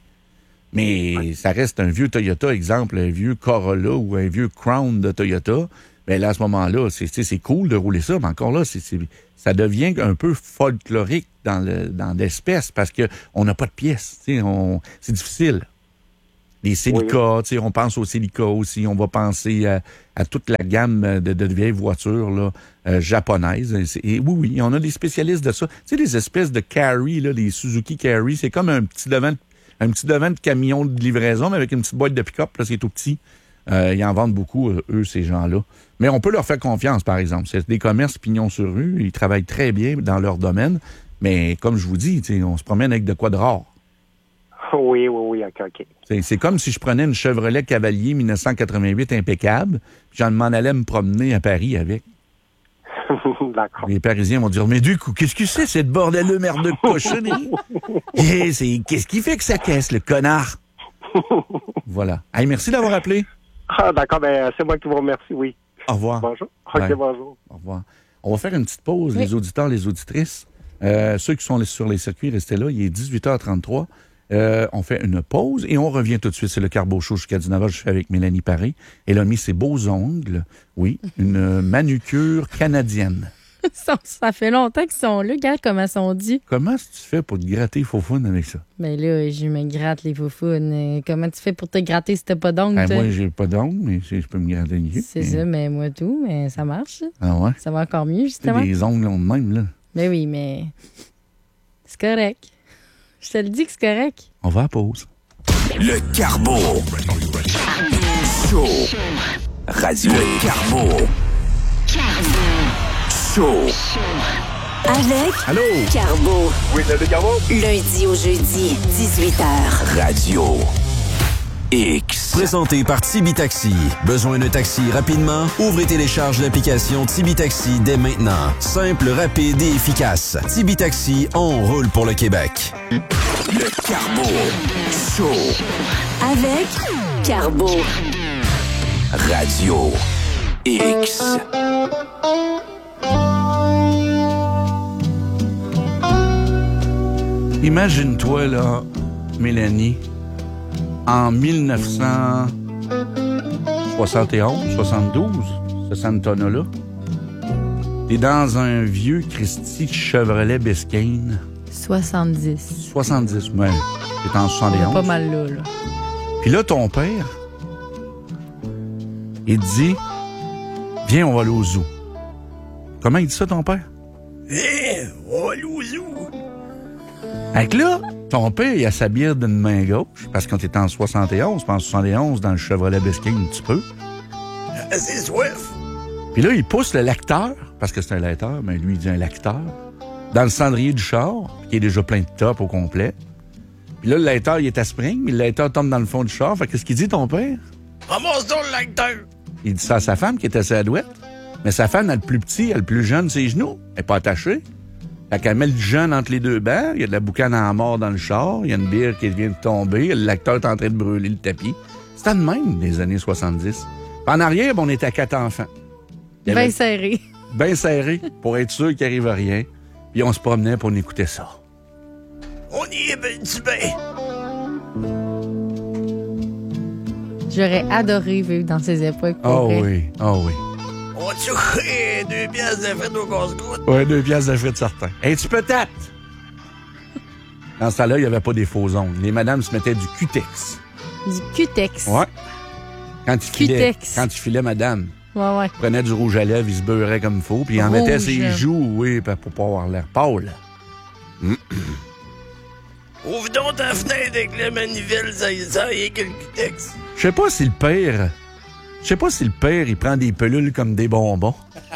Mais ça reste un vieux Toyota, exemple, un vieux Corolla ou un vieux Crown de Toyota. Bien là, à ce moment-là, c'est, c'est cool de rouler ça, mais encore là, c'est, c'est, ça devient un peu folklorique dans, le, dans l'espèce parce qu'on n'a pas de pièces. On, c'est difficile. Les Celica, oui. On pense aux Celica aussi. On va penser à, à toute la gamme de, de vieilles voitures là, euh, japonaises. Et, et oui, oui, on a des spécialistes de ça. Tu sais, les espèces de Carry, là, les Suzuki Carry, c'est comme un petit devant de Un petit devant de camion de livraison, mais avec une petite boîte de pick-up, là, c'est tout petit. Euh, ils en vendent beaucoup, eux, ces gens-là. Mais on peut leur faire confiance, par exemple. C'est des commerces pignon sur rue. Ils travaillent très bien dans leur domaine. Mais comme je vous dis, on se promène avec de quoi de rare. Oui, oui, oui, OK, OK. C'est, c'est comme si je prenais une Chevrolet Cavalier dix-neuf cent quatre-vingt-huit impeccable, puis j'en m'en allais me promener à Paris avec. D'accord. Les Parisiens vont dire, mais du coup, qu'est-ce que c'est, cette bordel merde de cochonnerie? Et c'est, qu'est-ce qui fait que ça caisse, le connard? Voilà. Hey, merci d'avoir appelé. Ah, d'accord, ben, c'est moi qui vous remercie, oui. Au revoir. Bonjour. OK, ouais. bonjour. Au revoir. On va faire une petite pause, oui. les auditeurs, les auditrices. Euh, ceux qui sont sur les circuits, restez là. Il est dix-huit heures trente-trois. Euh, on fait une pause et on revient tout de suite. C'est le Carbo Show jusqu'à dix-neuf heures. Je suis avec Mélanie Paré. Elle a mis ses beaux ongles. Oui, une manucure canadienne. ça, ça fait longtemps qu'ils sont là. Regarde comment ils sont dits. Comment tu fais pour te gratter faux-founes avec ça? Mais là, je me gratte les faux-founes. Comment tu fais pour te gratter si t'as pas d'ongles? Ben, moi, j'ai pas d'ongles, mais je peux me gratter les yeux. C'est ça, mais moi tout, mais ça marche. Ah ouais? Ça va encore mieux, justement. Les ongles ont de même, là. Ben oui, mais c'est correct. Je te le dis que c'est correct. On va à pause. Le Carbo. Show. Radio. Le Carbo. Show. Avec Allô? Carbo. Oui, c'est le Carbo. Lundi au jeudi, dix-huit heures. Radio X. Présenté par Tibi Taxi. Besoin d'un taxi rapidement? Ouvrez et télécharge l'application Tibi Taxi dès maintenant. Simple, rapide et efficace. Tibi Taxi, on roule pour le Québec. Le Carbo. Show. Avec Carbo. Radio X. Imagine-toi, là, Mélanie, en mille neuf cent soixante et onze, soixante-douze, ce Santana-là, t'es dans un vieux Christy Chevrolet Biscayne. soixante-dix. soixante-dix, mais t'es en soixante et onze. Pas mal là, là. Puis là, ton père, il te dit, viens, on va aller au zoo. Comment il dit ça, ton père? Viens, on va aller au zoo. Fait que là, ton père, il a sa bière d'une main gauche, parce qu'on était en soixante et onze, puis en soixante et onze, dans le Chevrolet Biscayne, un petit peu. C'est soif. Puis là, il pousse le lecteur, parce que c'est un lecteur, mais lui, il dit un lecteur, dans le cendrier du char, qui est déjà plein de top au complet. Puis là, le lecteur, il est à spring, mais le lecteur tombe dans le fond du char. Fait qu'est-ce qu'il dit, ton père? Ramasse donc le lecteur! Il dit ça à sa femme, qui était à sa douette. Mais sa femme, elle le plus petit, elle le plus jeune, ses genoux. Elle n'est pas attachée. Fait qu'elle met le jeune entre les deux bancs. Il y a de la boucane à mort dans le char. Il y a une bière qui vient de tomber. Le lecteur est en train de brûler le tapis. C'était de même, des années soixante-dix. En arrière, on était à quatre enfants. Bien serré. Bien serré, pour être sûr qu'il n'arrive rien. Puis on se promenait pour écouter ça. On y est ben du bain. J'aurais adoré vivre dans ces époques. Oh oui, oh oui. On va toucher deux pièces de frites au casse-croûte. Oui, deux pièces de frites, certain. Es-tu peut-être? Dans ce temps-là, il n'y avait pas des faux ongles. Les madames se mettaient du Cutex. Du Cutex. Ouais. Quand il filait, Cutex. quand il filait, madame, Ouais, ouais. il prenait du rouge à lèvres, il se beurrait comme il faut, puis il en Rouge. mettait ses joues, oui, pour pas avoir l'air pâle. Ouvre donc ta fenêtre avec la manivelle, ça y est, ça y est, que le Cutex. Je sais pas si le père... Je sais pas si le père, il prend des pelules comme des bonbons.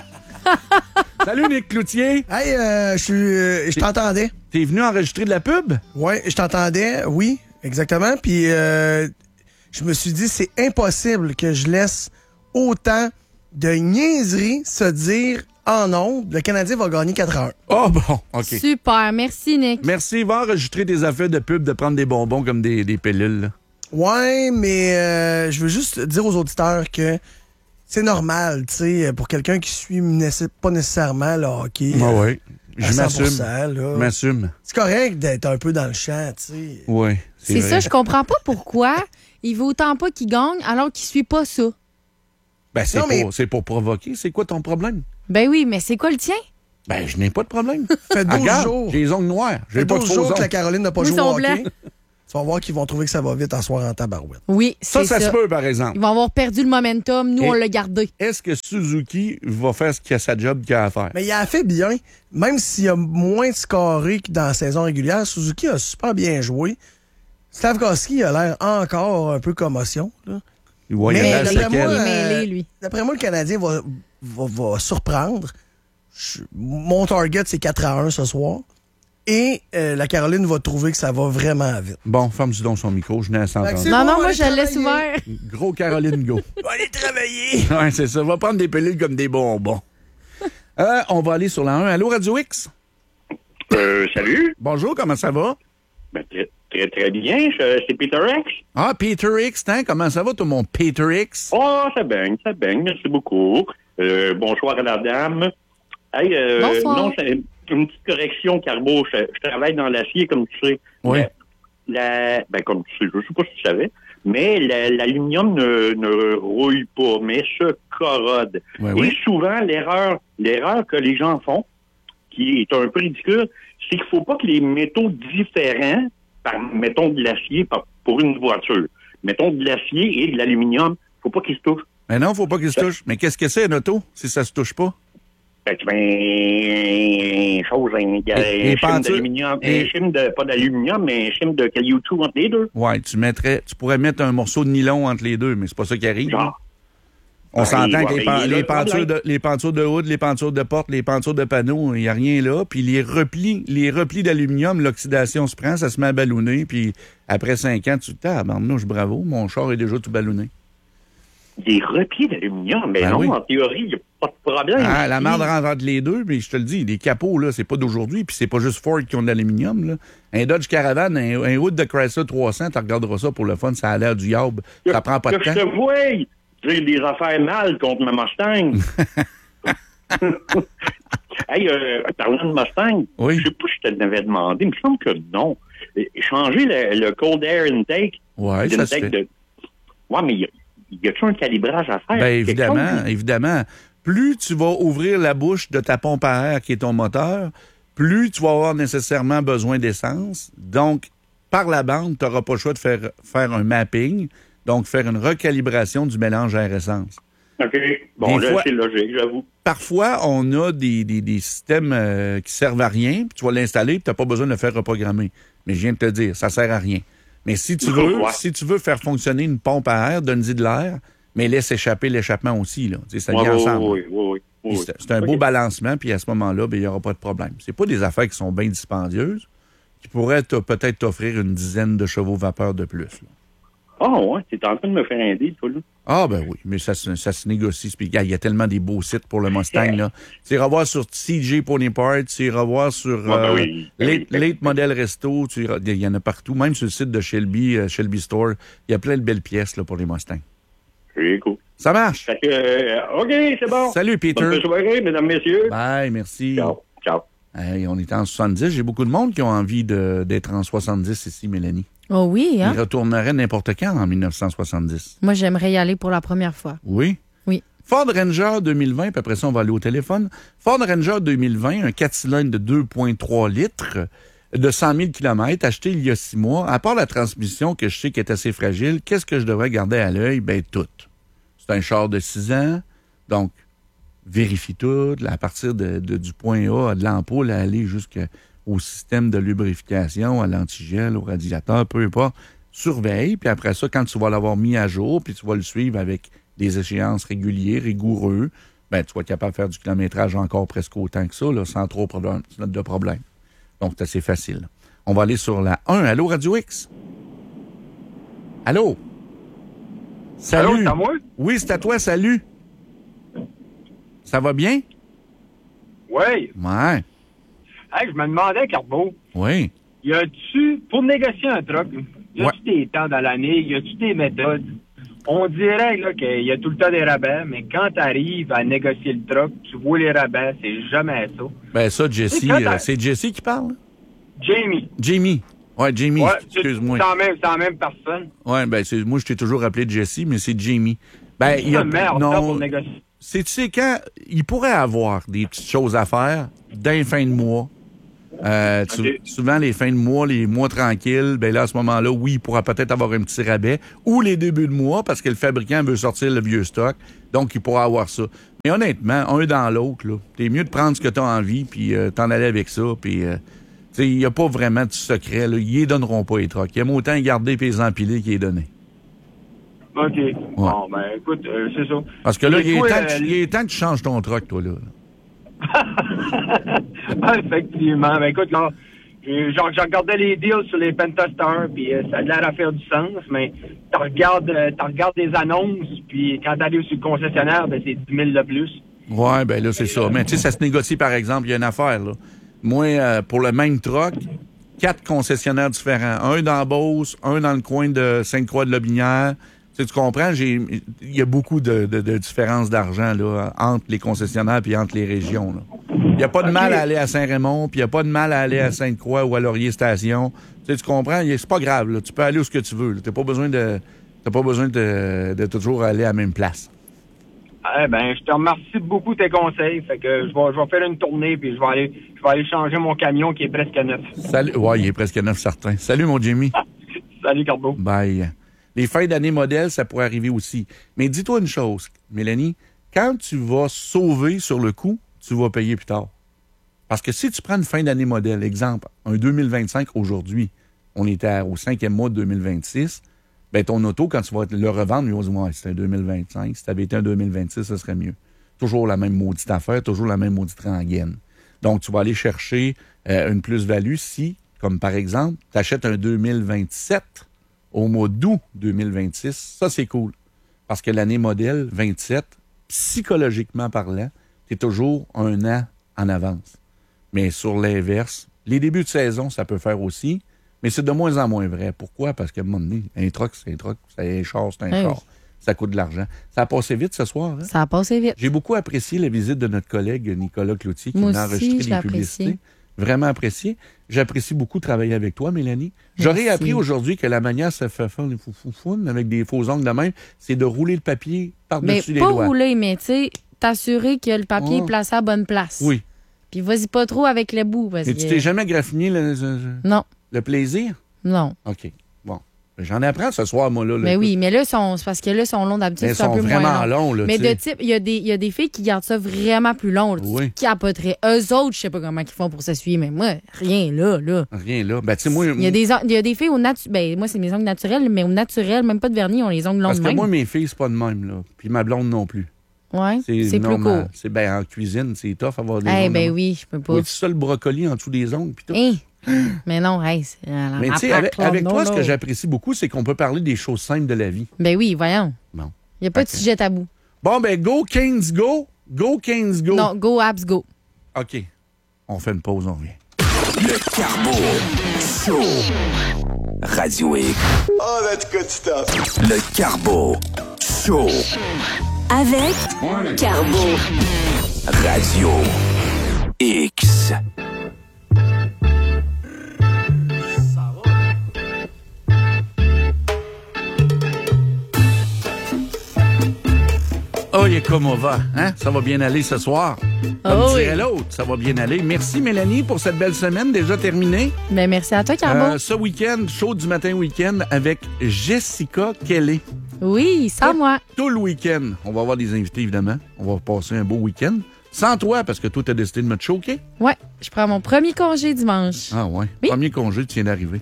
Salut, Nick Cloutier. Hey, euh, je suis, euh, je t'entendais. T'es venu enregistrer de la pub? Oui, je t'entendais, oui, exactement. Puis euh, je me suis dit, c'est impossible que je laisse autant de niaiseries se dire en ondes. Le Canadien va gagner quatre heures. Oh bon, OK. Super, merci Nick. Merci, va enregistrer des affaires de pub de prendre des bonbons comme des, des pilules, là. Ouais, mais euh, je veux juste dire aux auditeurs que c'est normal, tu sais, pour quelqu'un qui suit nécess- pas nécessairement le hockey. Ah euh, oui, je à cent m'assume. pour cent, là. Je m'assume. C'est correct d'être un peu dans le champ, tu sais. Oui, c'est, C'est vrai. ça, je comprends pas pourquoi il veut autant pas qu'il gagne alors qu'il suit pas ça. Ben, c'est, Non, mais- pour, c'est pour provoquer. C'est quoi ton problème? Ben oui, mais c'est quoi le tien? Ben, je n'ai pas de problème. Fait douze Ah, regarde, jours. j'ai les ongles noirs. J'ai Fait pas de douze faux jours que ongles. la Caroline n'a pas Ils joué au sont hockey. blancs. Tu vas voir qu'ils vont trouver que ça va vite en soir en tabarouette. Oui, Ça, c'est ça, ça. se peut, par exemple. Ils vont avoir perdu le momentum. Nous, Et- on l'a gardé. Est-ce que Suzuki va faire ce qu'il a sa job qu'il a à faire? Mais il a fait bien. Même s'il y a moins de scorés que dans la saison régulière, Suzuki a super bien joué. Slavkovski a l'air encore un peu commotion. Là. Ouais, Mais il y a la d'après séquelle. moi, Il est euh, mêlé, lui. D'après moi, le Canadien va, va, va surprendre. Je- mon target, c'est quatre à un ce soir. Et euh, la Caroline va trouver que ça va vraiment vite. Bon, ferme-tu donc son micro, je n'ai à s'entendre. C'est Non, bon, non, moi, allez je le laisse travailler. ouvert. Gros Caroline Go. On va aller travailler. Ouais, c'est ça. Va prendre des pilules comme des bonbons. Euh, on va aller sur la un. Allô, Radio X? Euh, salut. Bonjour, comment ça va? Ben, très, très, très bien. Je- C'est Peter X. Ah, Peter X, hein? Comment ça va, tout mon Peter X? Oh, ça baigne, ça baigne. Merci beaucoup. Euh, bonsoir à la dame. Hey, euh, Bonsoir. Non, c'est une petite correction, Carbo. Je, je travaille dans l'acier, comme tu sais. Oui. Mais la, ben, comme tu sais, je sais pas si tu savais, mais la, l'aluminium ne, ne rouille pas, mais se corrode. Ouais, Et oui. souvent, l'erreur, l'erreur que les gens font, qui est un peu ridicule, c'est qu'il faut pas que les métaux différents, par, mettons de l'acier par, pour une voiture, mettons de l'acier et de l'aluminium, faut pas qu'ils se touchent. Mais non, faut pas qu'il se touche. Mais qu'est-ce que c'est, une auto, si ça se touche pas? Fait que, ben, chose, il y a Les- les un chim pentures- d'aluminium, les- un chim de, pas d'aluminium, mais un chim de cailloutou entre les deux. Ouais, tu mettrais, tu pourrais mettre un morceau de nylon entre les deux, mais c'est pas ça qui arrive. là. Genre. On Ben, s'entend ouais, que les, ben, pan- il est là les le pentures problème. de, les pentures de hood, les pentures de porte, les pentures de panneaux, il n'y a rien là. Puis les replis, les replis d'aluminium, l'oxydation se prend, ça se met à ballonner. Puis après cinq ans, tu te dis, ah, barnouche, bravo, mon char est déjà tout ballonné. Des replis d'aluminium, mais Ben non, oui. en théorie, il n'y a pas de problème. Ah, la ici. merde rentre entre les deux, puis je te le dis, les capots, là, c'est pas d'aujourd'hui, puis c'est pas juste Ford qui ont de l'aluminium, là. Un Dodge Caravan, un, un Hood de Chrysler trois cents, tu regarderas ça pour le fun, ça a l'air du yab. Ça prend pas de Que je temps. te vois, j'ai des affaires mal contre ma Mustang. Hey, euh, parlant de Mustang, Oui. je sais pas si je te l'avais demandé, mais il me semble que non. Euh, Changer le, le cold air intake. Ouais, ça se l'intake fait. de- Ouais, mais y a- y a-tu un calibrage à faire? Ben Quelque évidemment, chose? évidemment. Plus tu vas ouvrir la bouche de ta pompe à air qui est ton moteur, plus tu vas avoir nécessairement besoin d'essence. Donc, par la bande, tu n'auras pas le choix de faire, faire un mapping, donc faire une recalibration du mélange air-essence. OK. Bon, Des là, fois- c'est logique, j'avoue. Parfois, on a des, des, des systèmes euh, qui servent à rien, puis tu vas l'installer, puis tu n'as pas besoin de le faire reprogrammer. Mais je viens de te dire, ça sert à rien. Mais si tu veux, Ouais. si tu veux faire fonctionner une pompe à air, donne-y de l'air, mais laisse échapper l'échappement aussi. Là. Tu sais, ça Ouais, vient ouais, ensemble. oui, oui, oui, Puis oui. C'est c'est un OK. beau balancement, puis à ce moment-là, ben, il n'y aura pas de problème. C'est pas des affaires qui sont bien dispendieuses, qui pourraient te- peut-être t'offrir une dizaine de chevaux vapeur de plus. là. Ah, ouais, t'es en train de me faire un deal, toi, là. Ah, ben oui, mais ça, se- ça se négocie. Puis, gars, il y a tellement des beaux sites pour le Mustang. Là. Tu iras voir sur C J Pony Parts, tu iras voir sur ben euh, oui, ben Late, oui, ben Late Model Resto, tu iras- il y en a partout. Même sur le site de Shelby, euh, Shelby Store, il y a plein de belles pièces là, pour les Mustangs. C'est cool. Ça marche. Fait que, euh, OK, c'est bon. Salut, Peter. Bonne soirée, mesdames, messieurs. Bye, merci. Ciao. Ciao. Hey, on est en soixante-dix. J'ai beaucoup de monde qui ont envie de- d'être en soixante-dix ici, Mélanie. Oh oui, hein? Ils retourneraient n'importe quand en mille neuf cent soixante-dix. Moi, j'aimerais y aller pour la première fois. Oui? Oui. Ford Ranger deux mille vingt, puis après ça, on va aller au téléphone. Ford Ranger deux mille vingt, un quatre cylindres de deux virgule trois litres, de cent mille kilomètres, acheté il y a six mois. À part la transmission que je sais qui est assez fragile, qu'est-ce que je devrais garder à l'œil? Ben, tout. C'est un char de six ans, donc vérifie tout. À partir de, de- du point A, de l'ampoule, à aller jusqu'au système de lubrification, à l'antigel, au radiateur, peu importe. Surveille, puis après ça, quand tu vas l'avoir mis à jour, puis tu vas le suivre avec des échéances régulières, rigoureux, ben, tu vas être capable de faire du kilométrage encore presque autant que ça, là, sans trop problème- de problème. Donc, c'est assez facile. On va aller sur la un. Allô, Radio X? Allô? Salut. Allô, c'est à moi? Oui, c'est à toi, salut. Ça va bien? Oui. Ouais. Hey, je me demandais, Carbo, Oui. y a-tu, pour négocier un truck, y a-tu des temps dans l'année, y a-tu des méthodes? On dirait là qu'il y a tout le temps des rabais, mais quand tu arrives à négocier le truck, tu vois les rabais, c'est jamais ça. Ben ça, Jesse, Et quand euh, t'as- c'est Jesse qui parle? Jamie. Jamie. Ouais, Jamie, Ouais, c'est excuse-moi. c'est la même, c'est la même personne. Ouais, ben c'est, moi, je t'ai toujours appelé Jesse, mais c'est Jamie. Ben, il y a... Ah, merde, ça, non, pour négocier. c'est, tu sais, quand il pourrait avoir des petites choses à faire d'un fin de mois. Euh, tu- Ok. Souvent, les fins de mois, les mois tranquilles, ben là, à ce moment-là, oui, il pourra peut-être avoir un petit rabais. Ou les débuts de mois, parce que le fabricant veut sortir le vieux stock. Donc, il pourra avoir ça. Mais honnêtement, un dans l'autre, là, t'es mieux de prendre ce que t'as envie, puis euh, t'en aller avec ça, puis... euh, tu sais, il n'y a pas vraiment de secret, là. Ils les donneront pas, les trucks. Ils aiment autant les garder et les empiler qu'ils les donner. OK. Bon, ben, écoute, euh, c'est ça. Parce que là, Et il est, toi, temps euh, que, il est temps que tu changes ton truck, toi, là. Ah, effectivement. Ben, écoute, là, j'ai j'ai regardé les deals sur les Pentastar, puis euh, ça a l'air à faire du sens, mais tu regardes, euh, t'en regardes des annonces, puis quand t'arrives sur le concessionnaire, ben, c'est dix mille de plus. Ouais, ben là, c'est ça. Mais tu sais, ça se négocie, par exemple, il y a une affaire, là. Moi, euh, pour le même truck, quatre concessionnaires différents. Un dans Beauce, un dans le coin de Sainte-Croix-de-Lobinière. Tu sais, tu comprends? J'ai, il y a beaucoup de, de, de différences d'argent, là, entre les concessionnaires et entre les régions, là. Il n'y a pas de Ok. mal à aller à Saint-Raymond, puis il n'y a pas de mal à aller à Sainte-Croix ou à Laurier Station. Tu sais, tu comprends? Il- C'est pas grave, là. Tu peux aller où ce que tu veux. Tu n'as pas besoin de t'as pas besoin de, de toujours aller à la même place. Eh ben, je te remercie beaucoup de tes conseils. Fait que je vais, je vais faire une tournée puis je vais aller, je vais aller changer mon camion qui est presque neuf. Salut. Ouais, il est presque neuf, certain. Salut, mon Jimmy. Salut, Carbo. Bye. Les fins d'année modèles, ça pourrait arriver aussi. Mais dis-toi une chose, Mélanie, quand tu vas sauver sur le coup, tu vas payer plus tard. Parce que si tu prends une fin d'année modèle, exemple, un deux mille vingt-cinq aujourd'hui, on était à- au cinquième mois de deux mille vingt-six, ben ton auto, quand tu vas le revendre, ils vont dire, ouais, c'était un deux mille vingt-cinq. Si tu avais été un deux mille vingt-six, ça serait mieux. Toujours la même maudite affaire, toujours la même maudite rengaine. Donc, tu vas aller chercher euh, une plus-value si, comme par exemple, tu achètes un deux mille vingt-sept au mois d'août deux mille vingt-six. Ça, c'est cool. Parce que l'année modèle vingt-sept, psychologiquement parlant, tu es toujours un an en avance. Mais sur l'inverse, les débuts de saison, ça peut faire aussi, mais c'est de moins en moins vrai. Pourquoi? Parce qu'à un moment donné, un truck, c'est un truck, c'est un char, c'est un Oui. char. Ça coûte de l'argent. Ça a passé vite ce soir. Hein? Ça a passé vite. J'ai beaucoup apprécié la visite de notre collègue Nicolas Cloutier qui Moi venait aussi, enregistrer je l'ai des apprécié. publicités. Vraiment apprécié. J'apprécie beaucoup travailler avec toi, Mélanie. J'aurais Merci. appris aujourd'hui que la manière se fait faire les foufoufounes avec des faux ongles de même, c'est de rouler le papier Mais par-dessus les pas doigts. rouler, mais tu sais, t'assurer que le papier Oh. est placé à la bonne place. Oui. Puis vas-y pas trop avec le bout. Parce Et que... tu t'es jamais graffiné le, le- Non, le plaisir? non. OK. Bon. J'en apprends ce soir, moi, là. là. Mais oui, mais là, sont, c'est parce que là, ils sont longs d'habitude. Mais C'est un sont peu vraiment moins long. longs, là, Mais tu de sais. type, il y, a des- il y a des filles qui gardent ça vraiment plus long. là. Oui. Qui capoteraient. Eux autres, je sais pas comment ils font pour s'essuyer, mais moi, rien là, là. Rien là. Ben, tu sais, moi, Il y a des, on- il y a des filles au naturel. Ben, moi, c'est mes ongles naturels, mais au naturel, même pas de vernis, on les ongles longs parce de que même. moi, mes filles, c'est pas de même, là. Puis ma blonde non plus. Ouais, c'est plus normal. court. C'est ben, en cuisine, c'est tough avoir des Eh ongles de ben même. oui, je peux pas. Oui, tu ça le brocoli en dessous des ongles, puis tout. Hein? Mais non, hey, c'est à la Mais tu sais, matraque, avec, là, avec non, toi, ce non. que j'apprécie beaucoup, c'est qu'on peut parler des choses simples de la vie. Ben oui, voyons. Bon. Il n'y a pas de Ok. sujet tabou. Bon, ben, go, Keynes, go. Go, Keynes, go. Non, go, abs, go. OK. On fait une pause, on revient. Le Carbo Show. Radio X. Oh, that's good stuff. Le Carbo Show. Avec Carbo. Radio X. Oh, et comme on va, hein? Ça va bien aller ce soir. Comme Oh, dirait oui. l'autre, ça va bien aller. Merci, Mélanie, pour cette belle semaine déjà terminée. Ben merci à toi, Carbo. Euh, ce week-end, show du matin week-end avec Jessica Kelly. Oui, sans moi. Tout le week-end. On va avoir des invités, évidemment. On va passer un beau week-end. Sans toi, parce que toi, t'as décidé de me choquer. Ouais, je prends mon premier congé dimanche. Ah ouais. Oui. Premier congé, tu viens d'arriver.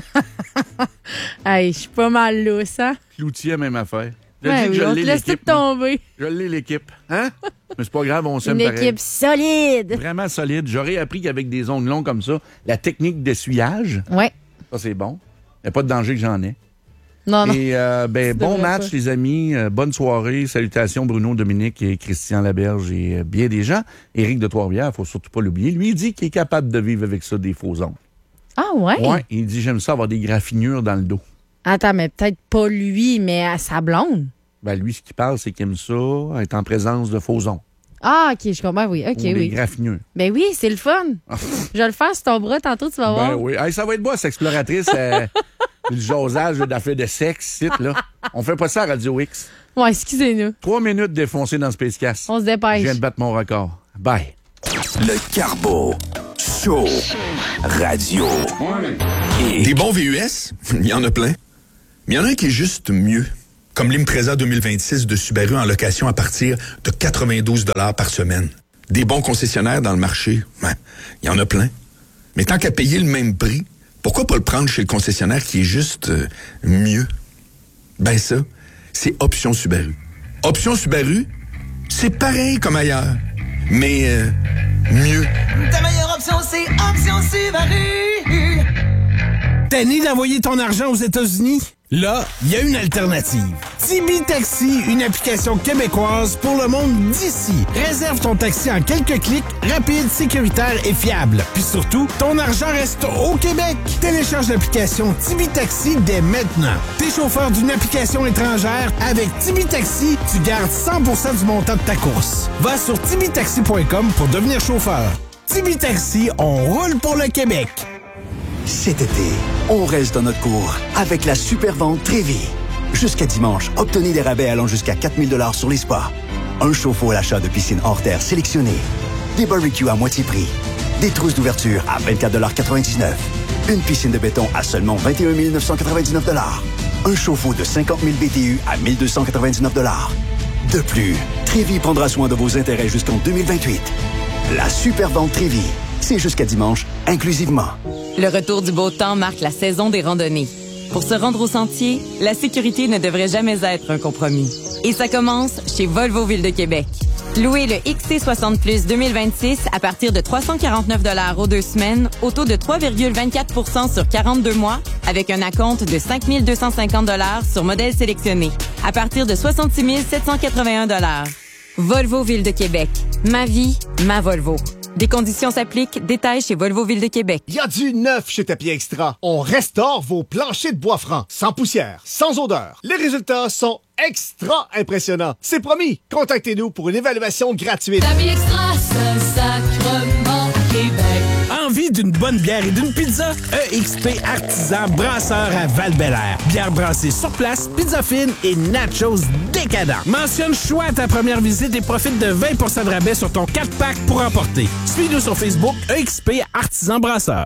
Hey, je suis pas mal lousse, hein? Cloutier, même affaire. Je Ouais, dis que oui, je on te l'ai laisse tout l'équipe. moi. tomber. Je l'ai l'équipe. Hein? Mais c'est pas grave, on s'aime Une pareil. équipe solide. Vraiment solide. J'aurais appris qu'avec des ongles longs comme ça, la technique d'essuyage, Ouais. ça c'est bon. Il n'y a pas de danger que j'en ai. Non, non. Et euh, ben, Tu bon devrais match, pas. les amis. Euh, bonne soirée. Salutations Bruno, Dominique et Christian Laberge et euh, bien des gens. Éric de Trois-Rivières, faut surtout pas l'oublier. Lui, il dit qu'il est capable de vivre avec ça, des faux ongles. Ah ouais? Ouais, il dit j'aime ça avoir des graffinures dans le dos. Attends, mais peut-être pas lui, mais à sa blonde. Ben, lui, ce qu'il parle, c'est qu'il aime ça, être en présence de faux ongles. Ah, OK, je comprends, oui. OK, ou des oui. graffinures. Ben oui, c'est le fun. Je vais le faire sur ton bras tantôt, tu vas voir. Ben oui. Hey, ça va être beau, cette exploratrice. euh, le jasage d'affaires de sexe, site, là. On fait pas ça à Radio X. Ouais, excusez-nous. Trois minutes défoncées dans Space Cast. On se dépêche. Je viens de battre mon record. Bye. Le Carbo Show. Radio X. Des bons V U S, il y en a plein. Mais il y en a un qui est juste mieux. Comme l'Impreza deux mille vingt-six de Subaru en location à partir de quatre-vingt-douze dollars par semaine. Des bons concessionnaires dans le marché, ben, il y en a plein. Mais tant qu'à payer le même prix, pourquoi pas le prendre chez le concessionnaire qui est juste euh, mieux? Ben ça, c'est Option Subaru. Option Subaru, c'est pareil comme ailleurs, mais euh, mieux. Ta meilleure option, c'est Option Subaru. Tanné d'envoyer ton argent aux États-Unis? Là, il y a une alternative. Tibi Taxi, une application québécoise pour le monde d'ici. Réserve ton taxi en quelques clics, rapide, sécuritaire et fiable. Puis surtout, ton argent reste au Québec. Télécharge l'application Tibi Taxi dès maintenant. T'es chauffeur d'une application étrangère, avec Tibi Taxi, tu gardes cent pour cent du montant de ta course. Va sur tibi taxi point com pour devenir chauffeur. Tibi Taxi, on roule pour le Québec. Cet été, on reste dans notre cours avec la super vente Trévis. Jusqu'à dimanche, obtenez des rabais allant jusqu'à quatre mille dollars sur les spas. Un chauffe-eau à l'achat de piscine hors terre sélectionnée. Des barbecues à moitié prix. Des trousses d'ouverture à vingt-quatre dollars quatre-vingt-dix-neuf. Une piscine de béton à seulement vingt et un mille neuf cent quatre-vingt-dix-neuf dollars. Un chauffe-eau de cinquante mille B T U à mille deux cent quatre-vingt-dix-neuf dollars. De plus, Trévis prendra soin de vos intérêts jusqu'en deux mille vingt-huit. La super vente Trévis, c'est jusqu'à dimanche, inclusivement. Le retour du beau temps marque la saison des randonnées. Pour se rendre au sentier, la sécurité ne devrait jamais être un compromis. Et ça commence chez Volvo Ville de Québec. Louez le X C soixante plus deux mille vingt-six à partir de trois cent quarante-neuf dollars aux deux semaines, au taux de trois virgule vingt-quatre pour cent sur quarante-deux mois, avec un acompte de cinq mille deux cent cinquante dollars sur modèle sélectionné, à partir de soixante-six mille sept cent quatre-vingt-un dollars. Volvo Ville de Québec. Ma vie, ma Volvo. Des conditions s'appliquent. Détails chez Volvo Ville de Québec. Il y a du neuf chez Tapis Extra. On restaure vos planchers de bois franc, sans poussière, sans odeur. Les résultats sont extra impressionnants. C'est promis. Contactez-nous pour une évaluation gratuite. Tapis Extra, Saint-Sacrement, Québec. Envie d'une bonne bière et d'une pizza? E X P Artisan Brasseur à Val-Bélair. Bière brassée sur place, pizza fine et nachos décadents. Mentionne choix à ta première visite et profite de vingt pour cent de rabais sur ton quatre pack pour emporter. Suis-nous sur Facebook, E X P Artisan Brasseur.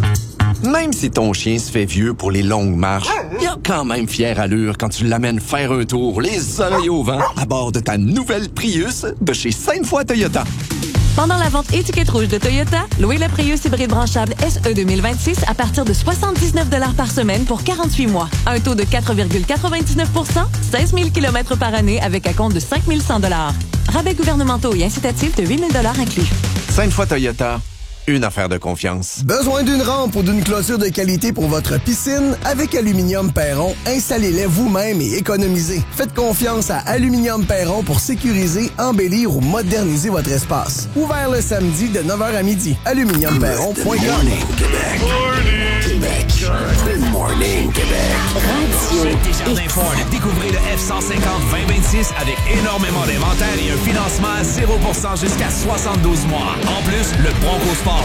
Même si ton chien se fait vieux pour les longues marches, il a quand même fière allure quand tu l'amènes faire un tour, les oreilles au vent, à bord de ta nouvelle Prius de chez Sainte-Foy Toyota. Pendant la vente étiquette rouge de Toyota, louez la Prius hybride branchable S E deux mille vingt-six à partir de soixante-dix-neuf dollars par semaine pour quarante-huit mois. Un taux de quatre virgule quatre-vingt-dix-neuf pour cent, seize mille kilomètres par année avec acompte de cinq mille cent dollars. Rabais gouvernementaux et incitatifs de huit mille dollars inclus. Sainte-Foy Toyota, une affaire de confiance. Besoin d'une rampe ou d'une clôture de qualité pour votre piscine? Avec Aluminium Perron, installez-les vous-même et économisez. Faites confiance à Aluminium Perron pour sécuriser, embellir ou moderniser votre espace. Ouvert le samedi de neuf heures à midi. aluminium perron point com. Québec. Good morning, Québec. Radio Desjardins Ford. Découvrez le F cent cinquante vingt vingt-six avec énormément d'inventaire et un financement à zéro pour cent jusqu'à soixante-douze mois. En plus, le Bronco Sport